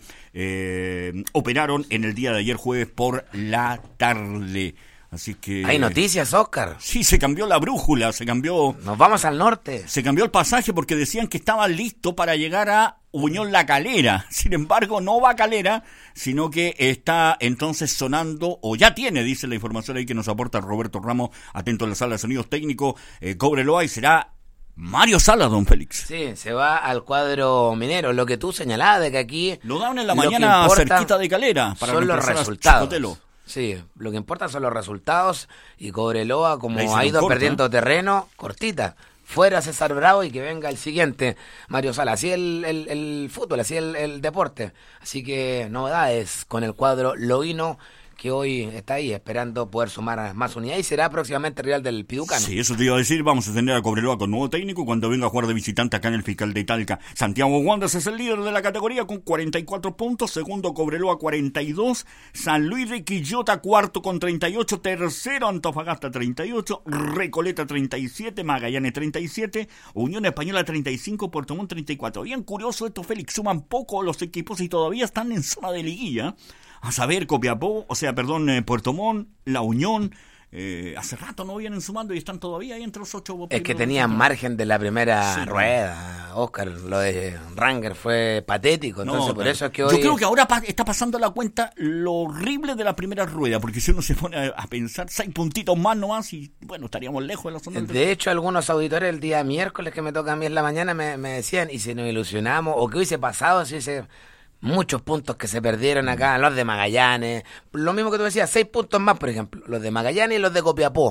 operaron en el día de ayer jueves por la tarde. Así que... ¿Hay noticias, Oscar? Sí, se cambió la brújula, se cambió... Nos vamos al norte. Se cambió el pasaje porque decían que estaba listo para llegar a Unión La Calera. Sin embargo, no va a Calera, sino que está entonces sonando, o ya tiene, dice la información ahí que nos aporta Roberto Ramos, atento a la sala de sonidos técnico, Cobreloa, y será Mario Sala, don Félix. Sí, se va al cuadro minero. Lo que tú señalabas de que aquí... Lo daban en la mañana cerquita de Calera. Para son los resultados. Sí, lo que importa son los resultados y Cobreloa, como ha ido perdiendo terreno, cortita. Fuera César Bravo y que venga el siguiente, Mario Sala. Así el fútbol, así el deporte. Así que novedades con el cuadro loíno, que hoy está ahí esperando poder sumar más unidades y será próximamente rival del Piducano. Sí, eso te iba a decir, vamos a tener a Cobreloa con nuevo técnico cuando venga a jugar de visitante acá en el Fiscal de Talca. Santiago Wanderers es el líder de la categoría con 44 puntos, segundo Cobreloa 42, San Luis de Quillota cuarto con 38, tercero Antofagasta 38, Recoleta 37, Magallanes 37, Unión Española 35, Puerto Montt 34. Bien curioso esto, Félix, suman poco los equipos y todavía están en zona de liguilla. A saber, Copiapó, Puerto Montt, La Unión, hace rato no vienen sumando y están todavía ahí entre los 8. Es que tenían margen de la primera rueda, Oscar. Lo de Ranger fue patético, entonces por eso es que hoy... Yo creo que ahora está pasando la cuenta lo horrible de la primera rueda, porque si uno se pone a pensar, 6 puntitos más nomás y bueno, estaríamos lejos de la zona. De hecho, algunos auditores el día miércoles que me toca a mí en la mañana me decían, y si nos ilusionamos, o qué hubiese pasado si hubiese... Muchos puntos que se perdieron acá, los de Magallanes, lo mismo que tú decías, 6 puntos más, por ejemplo, los de Magallanes y los de Copiapó.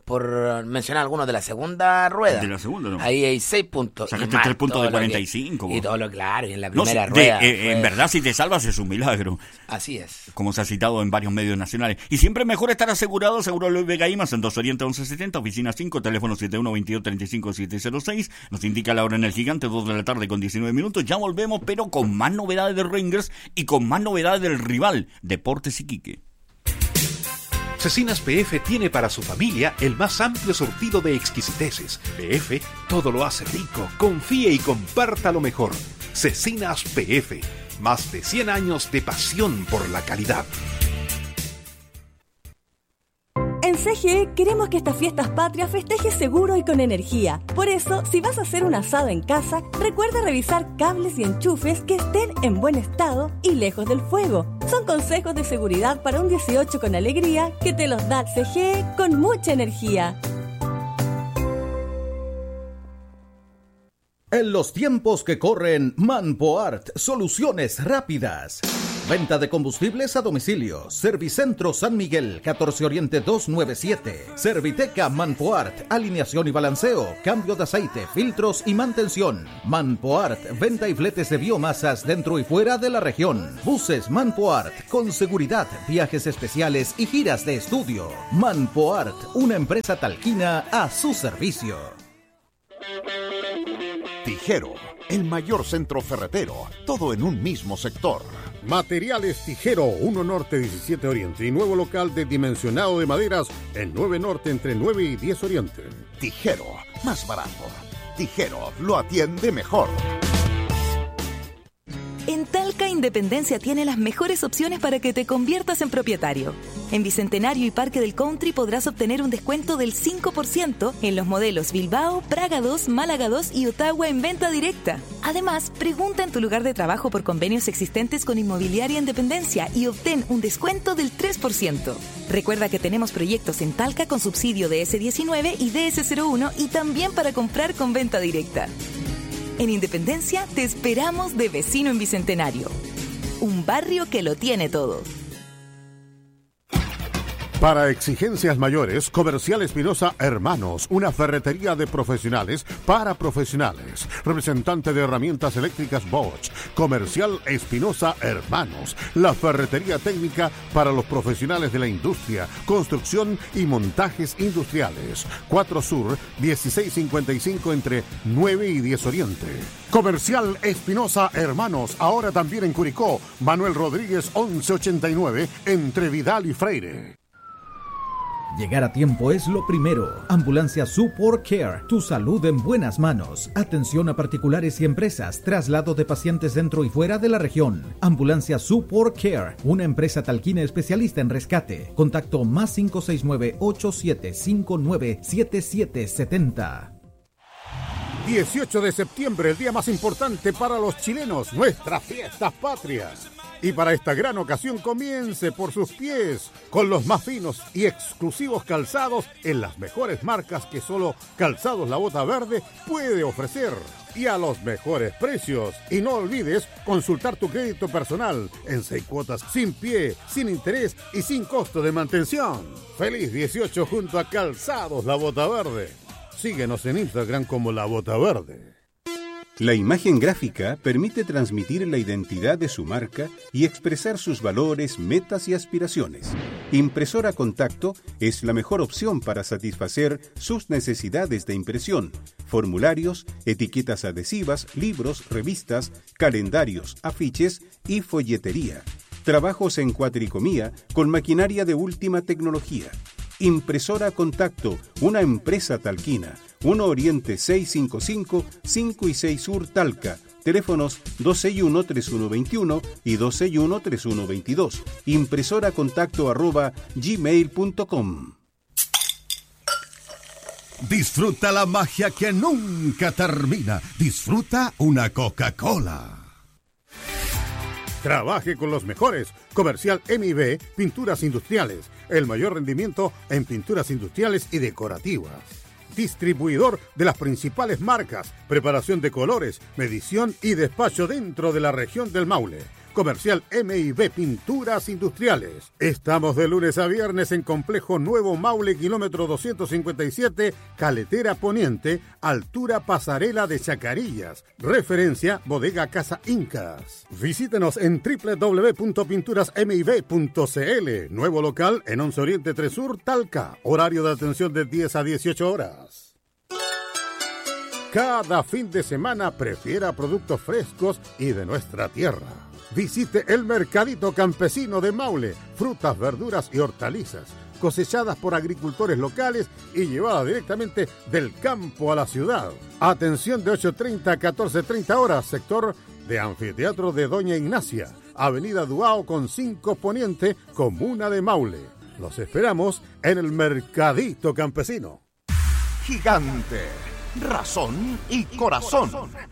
por mencionar algunos de la segunda rueda. De la segunda, ¿no? Ahí hay 6 puntos. Sacaste 3 puntos de 45. Y todo lo claro, y en la primera rueda. En verdad, si te salvas es un milagro. Así es. Como se ha citado en varios medios nacionales. Y siempre mejor estar asegurado. Seguro Luis Vega Imas en 2 Oriente 1170, oficina 5, teléfono 7122-35706. Nos indica la hora en el Gigante, 2 de la tarde con 19 minutos. Ya volvemos, pero con más novedades de Rangers y con más novedades del rival, Deportes Iquique. Cecinas PF tiene para su familia el más amplio surtido de exquisiteces. PF todo lo hace rico. Confíe y comparta lo mejor. Cecinas PF. Más de 100 años de pasión por la calidad. En CGE queremos que estas fiestas patrias festejes seguro y con energía. Por eso, si vas a hacer un asado en casa, recuerda revisar cables y enchufes que estén en buen estado y lejos del fuego. Son consejos de seguridad para un 18 con alegría que te los da CGE con mucha energía. En los tiempos que corren, Manpoart, soluciones rápidas. Venta de combustibles a domicilio. Servicentro San Miguel, 14 Oriente 297. Serviteca Manpoart, alineación y balanceo, cambio de aceite, filtros y mantención. Manpoart, venta y fletes de biomasas dentro y fuera de la región. Buses Manpoart, con seguridad, viajes especiales y giras de estudio. Manpoart, una empresa talquina a su servicio. Tijero, el mayor centro ferretero, todo en un mismo sector. Materiales Tijero, 1 Norte 17 Oriente y nuevo local de dimensionado de maderas en 9 Norte entre 9 y 10 Oriente. Tijero, más barato. Tijero, lo atiende mejor. En Talca Independencia tiene las mejores opciones para que te conviertas en propietario. En Bicentenario y Parque del Country podrás obtener un descuento del 5% en los modelos Bilbao, Praga 2, Málaga 2 y Ottawa en venta directa. Además, pregunta en tu lugar de trabajo por convenios existentes con Inmobiliaria Independencia y obtén un descuento del 3%. Recuerda que tenemos proyectos en Talca con subsidio de DS19 y DS01 y también para comprar con venta directa. En Independencia te esperamos de vecino en Bicentenario. Un barrio que lo tiene todo. Para exigencias mayores, Comercial Espinosa Hermanos, una ferretería de profesionales para profesionales. Representante de herramientas eléctricas Bosch. Comercial Espinosa Hermanos, la ferretería técnica para los profesionales de la industria, construcción y montajes industriales. 4 Sur, 1655 entre 9 y 10 Oriente. Comercial Espinosa Hermanos, ahora también en Curicó. Manuel Rodríguez 1189 entre Vidal y Freire. Llegar a tiempo es lo primero. Ambulancia Support Care, tu salud en buenas manos. Atención a particulares y empresas, traslado de pacientes dentro y fuera de la región. Ambulancia Support Care, una empresa talquina especialista en rescate. Contacto más 569-8759-7770. 18 de septiembre, el día más importante para los chilenos, nuestras fiestas patrias. Y para esta gran ocasión comience por sus pies, con los más finos y exclusivos calzados en las mejores marcas que solo Calzados La Bota Verde puede ofrecer. Y a los mejores precios. Y no olvides consultar tu crédito personal en 6 cuotas sin pie, sin interés y sin costo de mantención. Feliz 18 junto a Calzados La Bota Verde. Síguenos en Instagram como La Bota Verde. La imagen gráfica permite transmitir la identidad de su marca y expresar sus valores, metas y aspiraciones. Impresora Contacto es la mejor opción para satisfacer sus necesidades de impresión, formularios, etiquetas adhesivas, libros, revistas, calendarios, afiches y folletería. Trabajos en cuatricomía con maquinaria de última tecnología. Impresora Contacto, una empresa talquina. 1 Oriente 655, 5 y 6 Sur Talca. Teléfonos 261-3121 y 261-3122. impresoracontacto@gmail.com. Disfruta la magia que nunca termina. Disfruta una Coca-Cola. Trabaje con los mejores. Comercial MIB, Pinturas Industriales. El mayor rendimiento en pinturas industriales y decorativas. Distribuidor de las principales marcas. Preparación de colores, medición y despacho dentro de la región del Maule. Comercial M&B Pinturas Industriales. Estamos de lunes a viernes en Complejo Nuevo Maule, kilómetro 257, Caletera Poniente, altura Pasarela de Chacarillas. Referencia Bodega Casa Incas. Visítenos en www.pinturasmib.cl. Nuevo local en 11 Oriente 3 Sur, Talca. Horario de atención de 10 a 18 horas. Cada fin de semana prefiera productos frescos y de nuestra tierra. Visite el Mercadito Campesino de Maule. Frutas, verduras y hortalizas cosechadas por agricultores locales y llevadas directamente del campo a la ciudad. Atención de 8:30 a 14:30 horas, sector de Anfiteatro de Doña Ignacia, Avenida Duao con 5 Poniente, Comuna de Maule. Los esperamos en el Mercadito Campesino. Gigante, razón y corazón.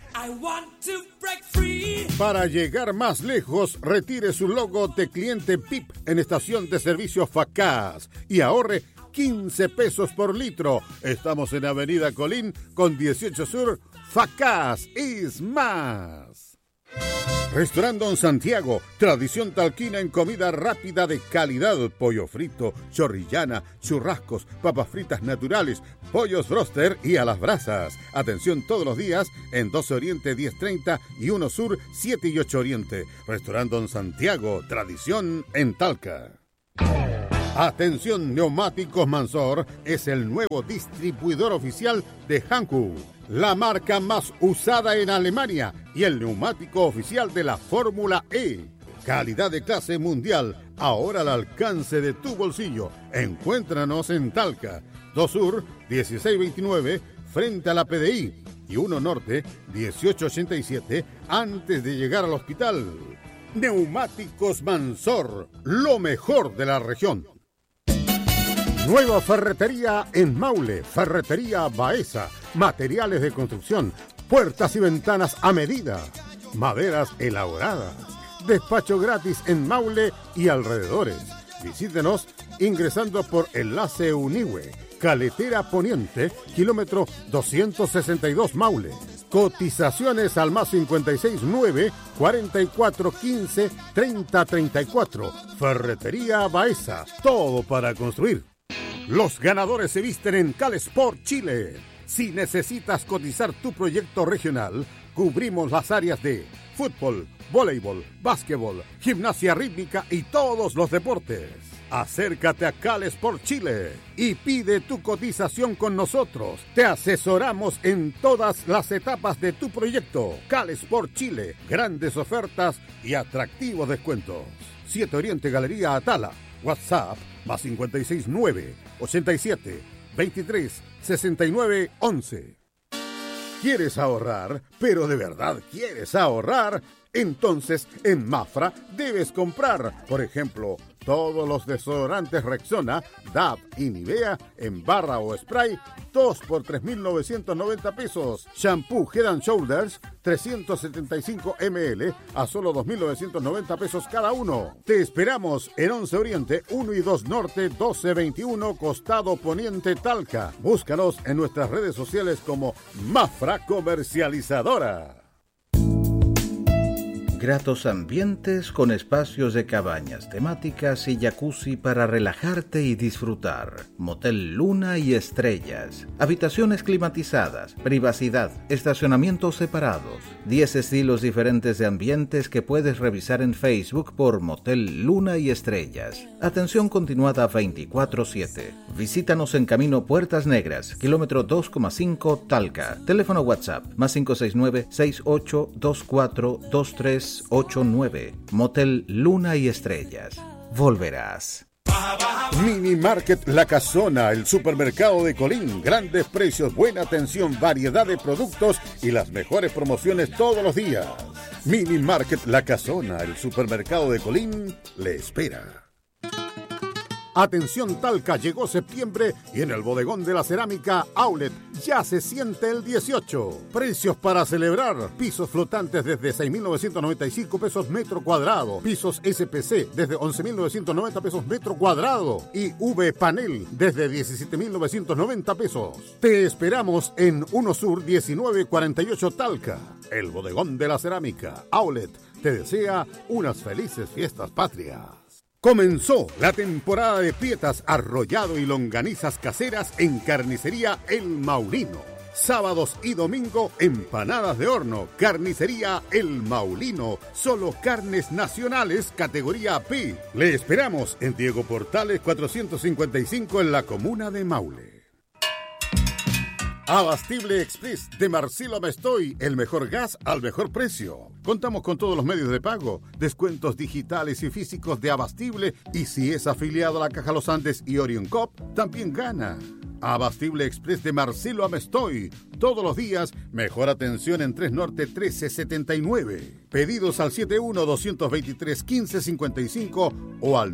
Para llegar más lejos, retire su logo de cliente PIP en estación de servicio Facaz y ahorre 15 pesos por litro. Estamos en Avenida Colín con 18 Sur. Facaz is más. Restaurante Don Santiago, tradición talquina en comida rápida de calidad, pollo frito, chorrillana, churrascos, papas fritas naturales, pollos broster y a las brasas. Atención todos los días en 12 Oriente 10:30 y 1 Sur 7 y 8 Oriente. Restaurante Don Santiago, tradición en Talca. Atención, Neumáticos Mansor es el nuevo distribuidor oficial de Hankook, la marca más usada en Alemania y el neumático oficial de la Fórmula E. Calidad de clase mundial, ahora al alcance de tu bolsillo. Encuéntranos en Talca, 2 Sur 1629, frente a la PDI, y 1 Norte 1887, antes de llegar al hospital. Neumáticos Mansor, lo mejor de la región. Nueva ferretería en Maule, Ferretería Baeza, materiales de construcción, puertas y ventanas a medida, maderas elaboradas, despacho gratis en Maule y alrededores. Visítenos ingresando por Enlace Unihue, Caletera Poniente, kilómetro 262 Maule. Cotizaciones al más 569 4415 3034. Ferretería Baeza, todo para construir. Los ganadores se visten en CalSport Chile. Si necesitas cotizar tu proyecto regional, cubrimos las áreas de fútbol, voleibol, básquetbol, gimnasia rítmica y todos los deportes. Acércate a CalSport Chile y pide tu cotización con nosotros. Te asesoramos en todas las etapas de tu proyecto. CalSport Chile, grandes ofertas y atractivos descuentos. 7 Oriente Galería Atala. WhatsApp más 569 87 23 69 11. ¿Quieres ahorrar, pero de verdad quieres ahorrar? Entonces en Mafra debes comprar, por ejemplo, todos los desodorantes Rexona, DAP y Nivea en barra o spray, 2 por 3.990 pesos. Shampoo Head and Shoulders, 375 ml a solo 2.990 pesos cada uno. Te esperamos en 11 Oriente, 1 y 2 Norte, 1221, Costado Poniente, Talca. Búscanos en nuestras redes sociales como Mafra Comercializadora. Gratos ambientes con espacios de cabañas temáticas y jacuzzi para relajarte y disfrutar. Motel Luna y Estrellas. Habitaciones climatizadas, privacidad, estacionamientos separados. 10 estilos diferentes de ambientes que puedes revisar en Facebook por Motel Luna y Estrellas. Atención continuada 24/7. Visítanos en Camino Puertas Negras, kilómetro 2,5 Talca. Teléfono WhatsApp más 569-6824-2389. Motel Luna y Estrellas. Volverás. Mini Market La Casona, el supermercado de Colín. Grandes precios, buena atención, variedad de productos y las mejores promociones todos los días. Mini Market La Casona, el supermercado de Colín, le espera. Atención Talca, llegó septiembre y en el bodegón de la cerámica Outlet ya se siente el 18. Precios para celebrar. Pisos flotantes desde 6.995 pesos metro cuadrado. Pisos SPC desde 11.990 pesos metro cuadrado. Y V Panel desde 17.990 pesos. Te esperamos en 1 Sur 1948 Talca. El bodegón de la cerámica Outlet. te desea unas felices fiestas patrias. Comenzó la temporada de pietas, arrollado y longanizas caseras en Carnicería El Maulino. Sábados y domingo, empanadas de horno. Carnicería El Maulino. Solo carnes nacionales, categoría P. Le esperamos en Diego Portales 455 en la comuna de Maule. Abastible Express de Marcelo Mestoy, el mejor gas al mejor precio. Contamos con todos los medios de pago, descuentos digitales y físicos de Abastible, y si es afiliado a la Caja Los Andes y Orion Cop, también gana. Abastible Express de Marcelo Amestoy. Todos los días, mejor atención en 3 Norte 1379. Pedidos al 71-223-1555 o al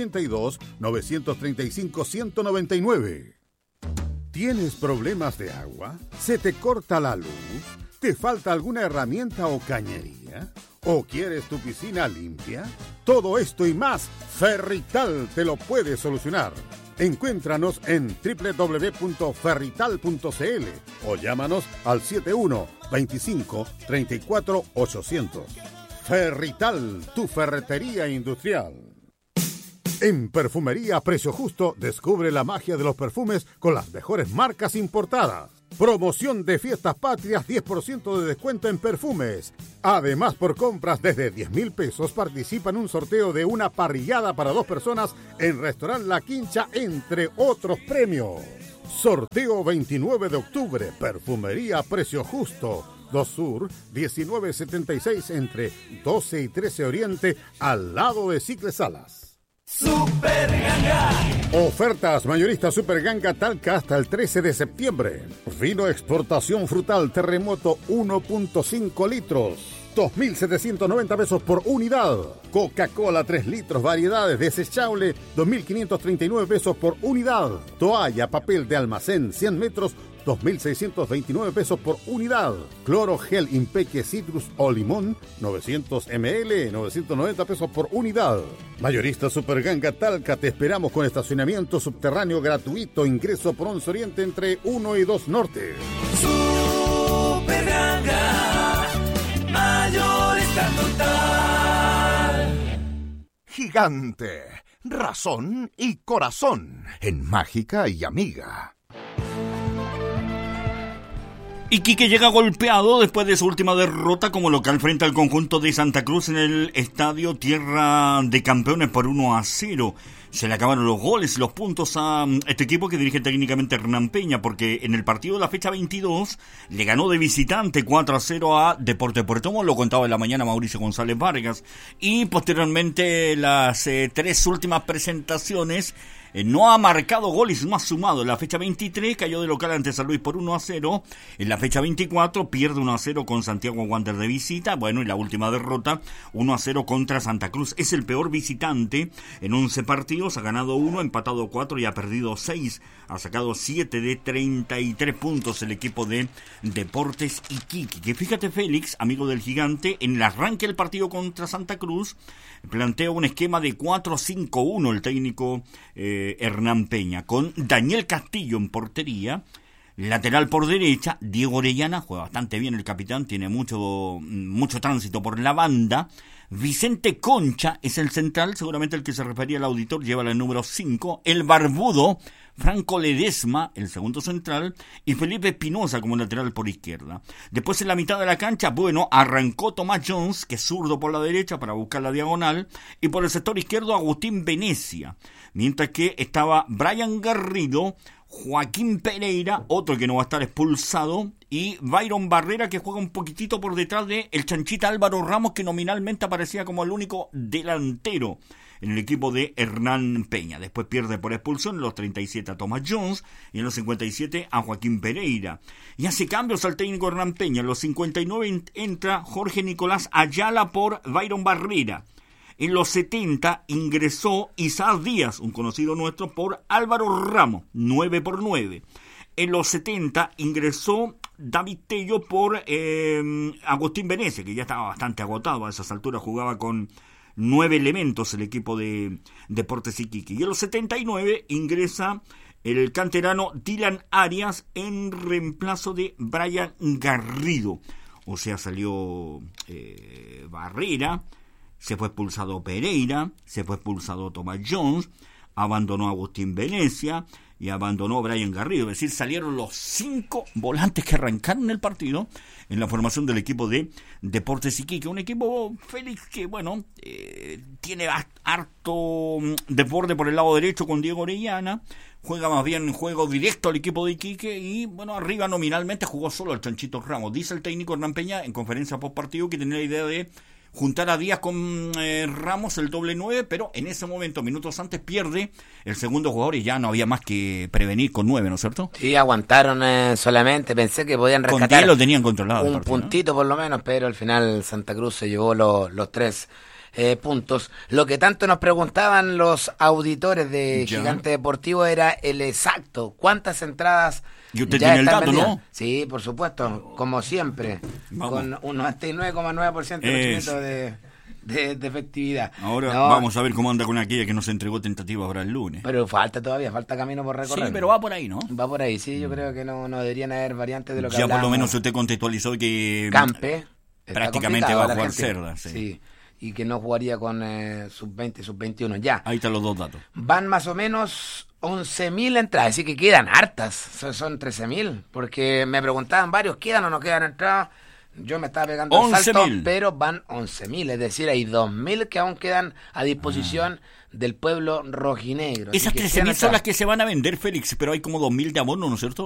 982-935-199. ¿Tienes problemas de agua? ¿Se te corta la luz? ¿Te falta alguna herramienta o cañería? ¿O quieres tu piscina limpia? Todo esto y más, Ferrital te lo puede solucionar. Encuéntranos en www.ferrital.cl o llámanos al 71-25-34-800. Ferrital, tu ferretería industrial. En Perfumería Precio Justo, descubre la magia de los perfumes con las mejores marcas importadas. Promoción de Fiestas Patrias, 10% de descuento en perfumes. Además, por compras desde 10,000 pesos, participa en un sorteo de una parrillada para 2 personas en Restaurant La Quincha, entre otros premios. Sorteo 29 de octubre, Perfumería Precio Justo. 2 Sur, 1976, entre 12 y 13 Oriente, al lado de Cicles Salas. Super Ganga. Ofertas mayoristas Super Ganga Talca hasta el 13 de septiembre. Vino exportación frutal Terremoto 1.5 litros. 2.790 pesos por unidad. Coca-Cola 3 litros, variedades desechable, 2.539 pesos por unidad. Toalla, papel de almacén, 100 metros, 2.629 pesos por unidad. Cloro gel Impeque Citrus o Limón, 900 ml, 990 pesos por unidad. Mayorista Super Ganga Talca, te esperamos con estacionamiento subterráneo gratuito, ingreso por 11 Oriente entre 1 y 2 Norte. Super Ganga, mayorista total. Gigante, razón y corazón en Mágica y Amiga. Iquique llega golpeado después de su última derrota como local frente al conjunto de Santa Cruz en el estadio Tierra de Campeones por 1-0. Se le acabaron los goles y los puntos a este equipo que dirige técnicamente Hernán Peña, porque en el partido de la fecha 22 le ganó de visitante 4-0 a Deportes Puerto Montt, lo contaba en la mañana Mauricio González Vargas, y posteriormente las 3 últimas presentaciones no ha marcado goles, no ha sumado. En la fecha 23 cayó de local ante San Luis por 1-0. En la fecha 24 pierde 1-0 con Santiago Wander de visita. Bueno, y la última derrota 1-0 contra Santa Cruz. Es el peor visitante en 11 partidos. Ha ganado 1, empatado 4 y ha perdido 6. Ha sacado 7 de 33 puntos el equipo de Deportes Iquique. Que fíjate, Félix, amigo del Gigante, en el arranque del partido contra Santa Cruz plantea un esquema de 4-5-1 el técnico Hernán Peña, con Daniel Castillo en portería, lateral por derecha, Diego Orellana, juega bastante bien el capitán, tiene mucho tránsito por la banda. Vicente Concha es el central, seguramente el que se refería al auditor, lleva el número 5, el barbudo Franco Ledesma, el segundo central, y Felipe Espinosa como lateral por izquierda. Después en la mitad de la cancha, bueno, arrancó Tomás Jones, que es zurdo por la derecha para buscar la diagonal, y por el sector izquierdo Agustín Venecia, mientras que estaba Brian Garrido, Joaquín Pereira, otro que no va a estar expulsado, y Byron Barrera, que juega un poquitito por detrás de el chanchita Álvaro Ramos, que nominalmente aparecía como el único delantero en el equipo de Hernán Peña. Después pierde por expulsión en los 37 a Thomas Jones y en los 57 a Joaquín Pereira. Y hace cambios al técnico Hernán Peña. En los 59 entra Jorge Nicolás Ayala por Byron Barrera. En los 70 ingresó Isaac Díaz, un conocido nuestro, por Álvaro Ramos, 9x9. En los 70 ingresó David Tello por Agustín Venecia, que ya estaba bastante agotado. A esas alturas jugaba con 9 elementos el equipo de Deportes Iquique. Y en los 79 ingresa el canterano Dylan Arias en reemplazo de Brian Garrido. o sea, salió Barrera, se fue expulsado Pereira, se fue expulsado Thomas Jones, abandonó Agustín Venecia y abandonó Brian Garrido. Es decir, salieron los 5 volantes que arrancaron el partido en la formación del equipo de Deportes Iquique. Un equipo, Félix, que bueno, tiene harto desborde por el lado derecho con Diego Orellana, juega más bien juego directo al equipo de Iquique y bueno, arriba nominalmente jugó solo el Chanchito Ramos. Dice el técnico Hernán Peña en conferencia post partido que tenía la idea de juntar a Díaz con Ramos, el doble 9, pero en ese momento, minutos antes, pierde el segundo jugador y ya no había más que prevenir con 9, ¿no es cierto? Sí, aguantaron solamente, pensé que podían rescatar. Con 10 lo tenían controlado. Un partido, puntito, ¿no? Por lo menos, pero al final Santa Cruz se llevó los 3 puntos. Lo que tanto nos preguntaban los auditores de Gigante Deportivo era el exacto, ¿cuántas entradas? Y usted tiene el dato, vendidas? ¿No? Sí, por supuesto, como siempre, con un 99,9% de efectividad. Ahora vamos a ver cómo anda con aquella que nos entregó tentativa ahora el lunes. Pero falta camino por recorrer. Sí, pero va por ahí, ¿no? Va por ahí, sí, yo creo que no deberían haber variantes de lo que ya hablamos. Por lo menos usted contextualizó que Campe prácticamente va a jugar Cerda. Sí. Y que no jugaría con sub-20 y sub-21 ya. Ahí están los dos datos. Van más o menos 11.000 entradas, así que quedan hartas, son 13.000, porque me preguntaban varios, ¿quedan o no quedan entradas? Yo me estaba pegando el salto, pero van 11.000, es decir, hay 2.000 que aún quedan a disposición del pueblo rojinegro. Esas 13.000 son las que se van a vender, Félix, pero hay como 2.000 de abono, ¿no es cierto?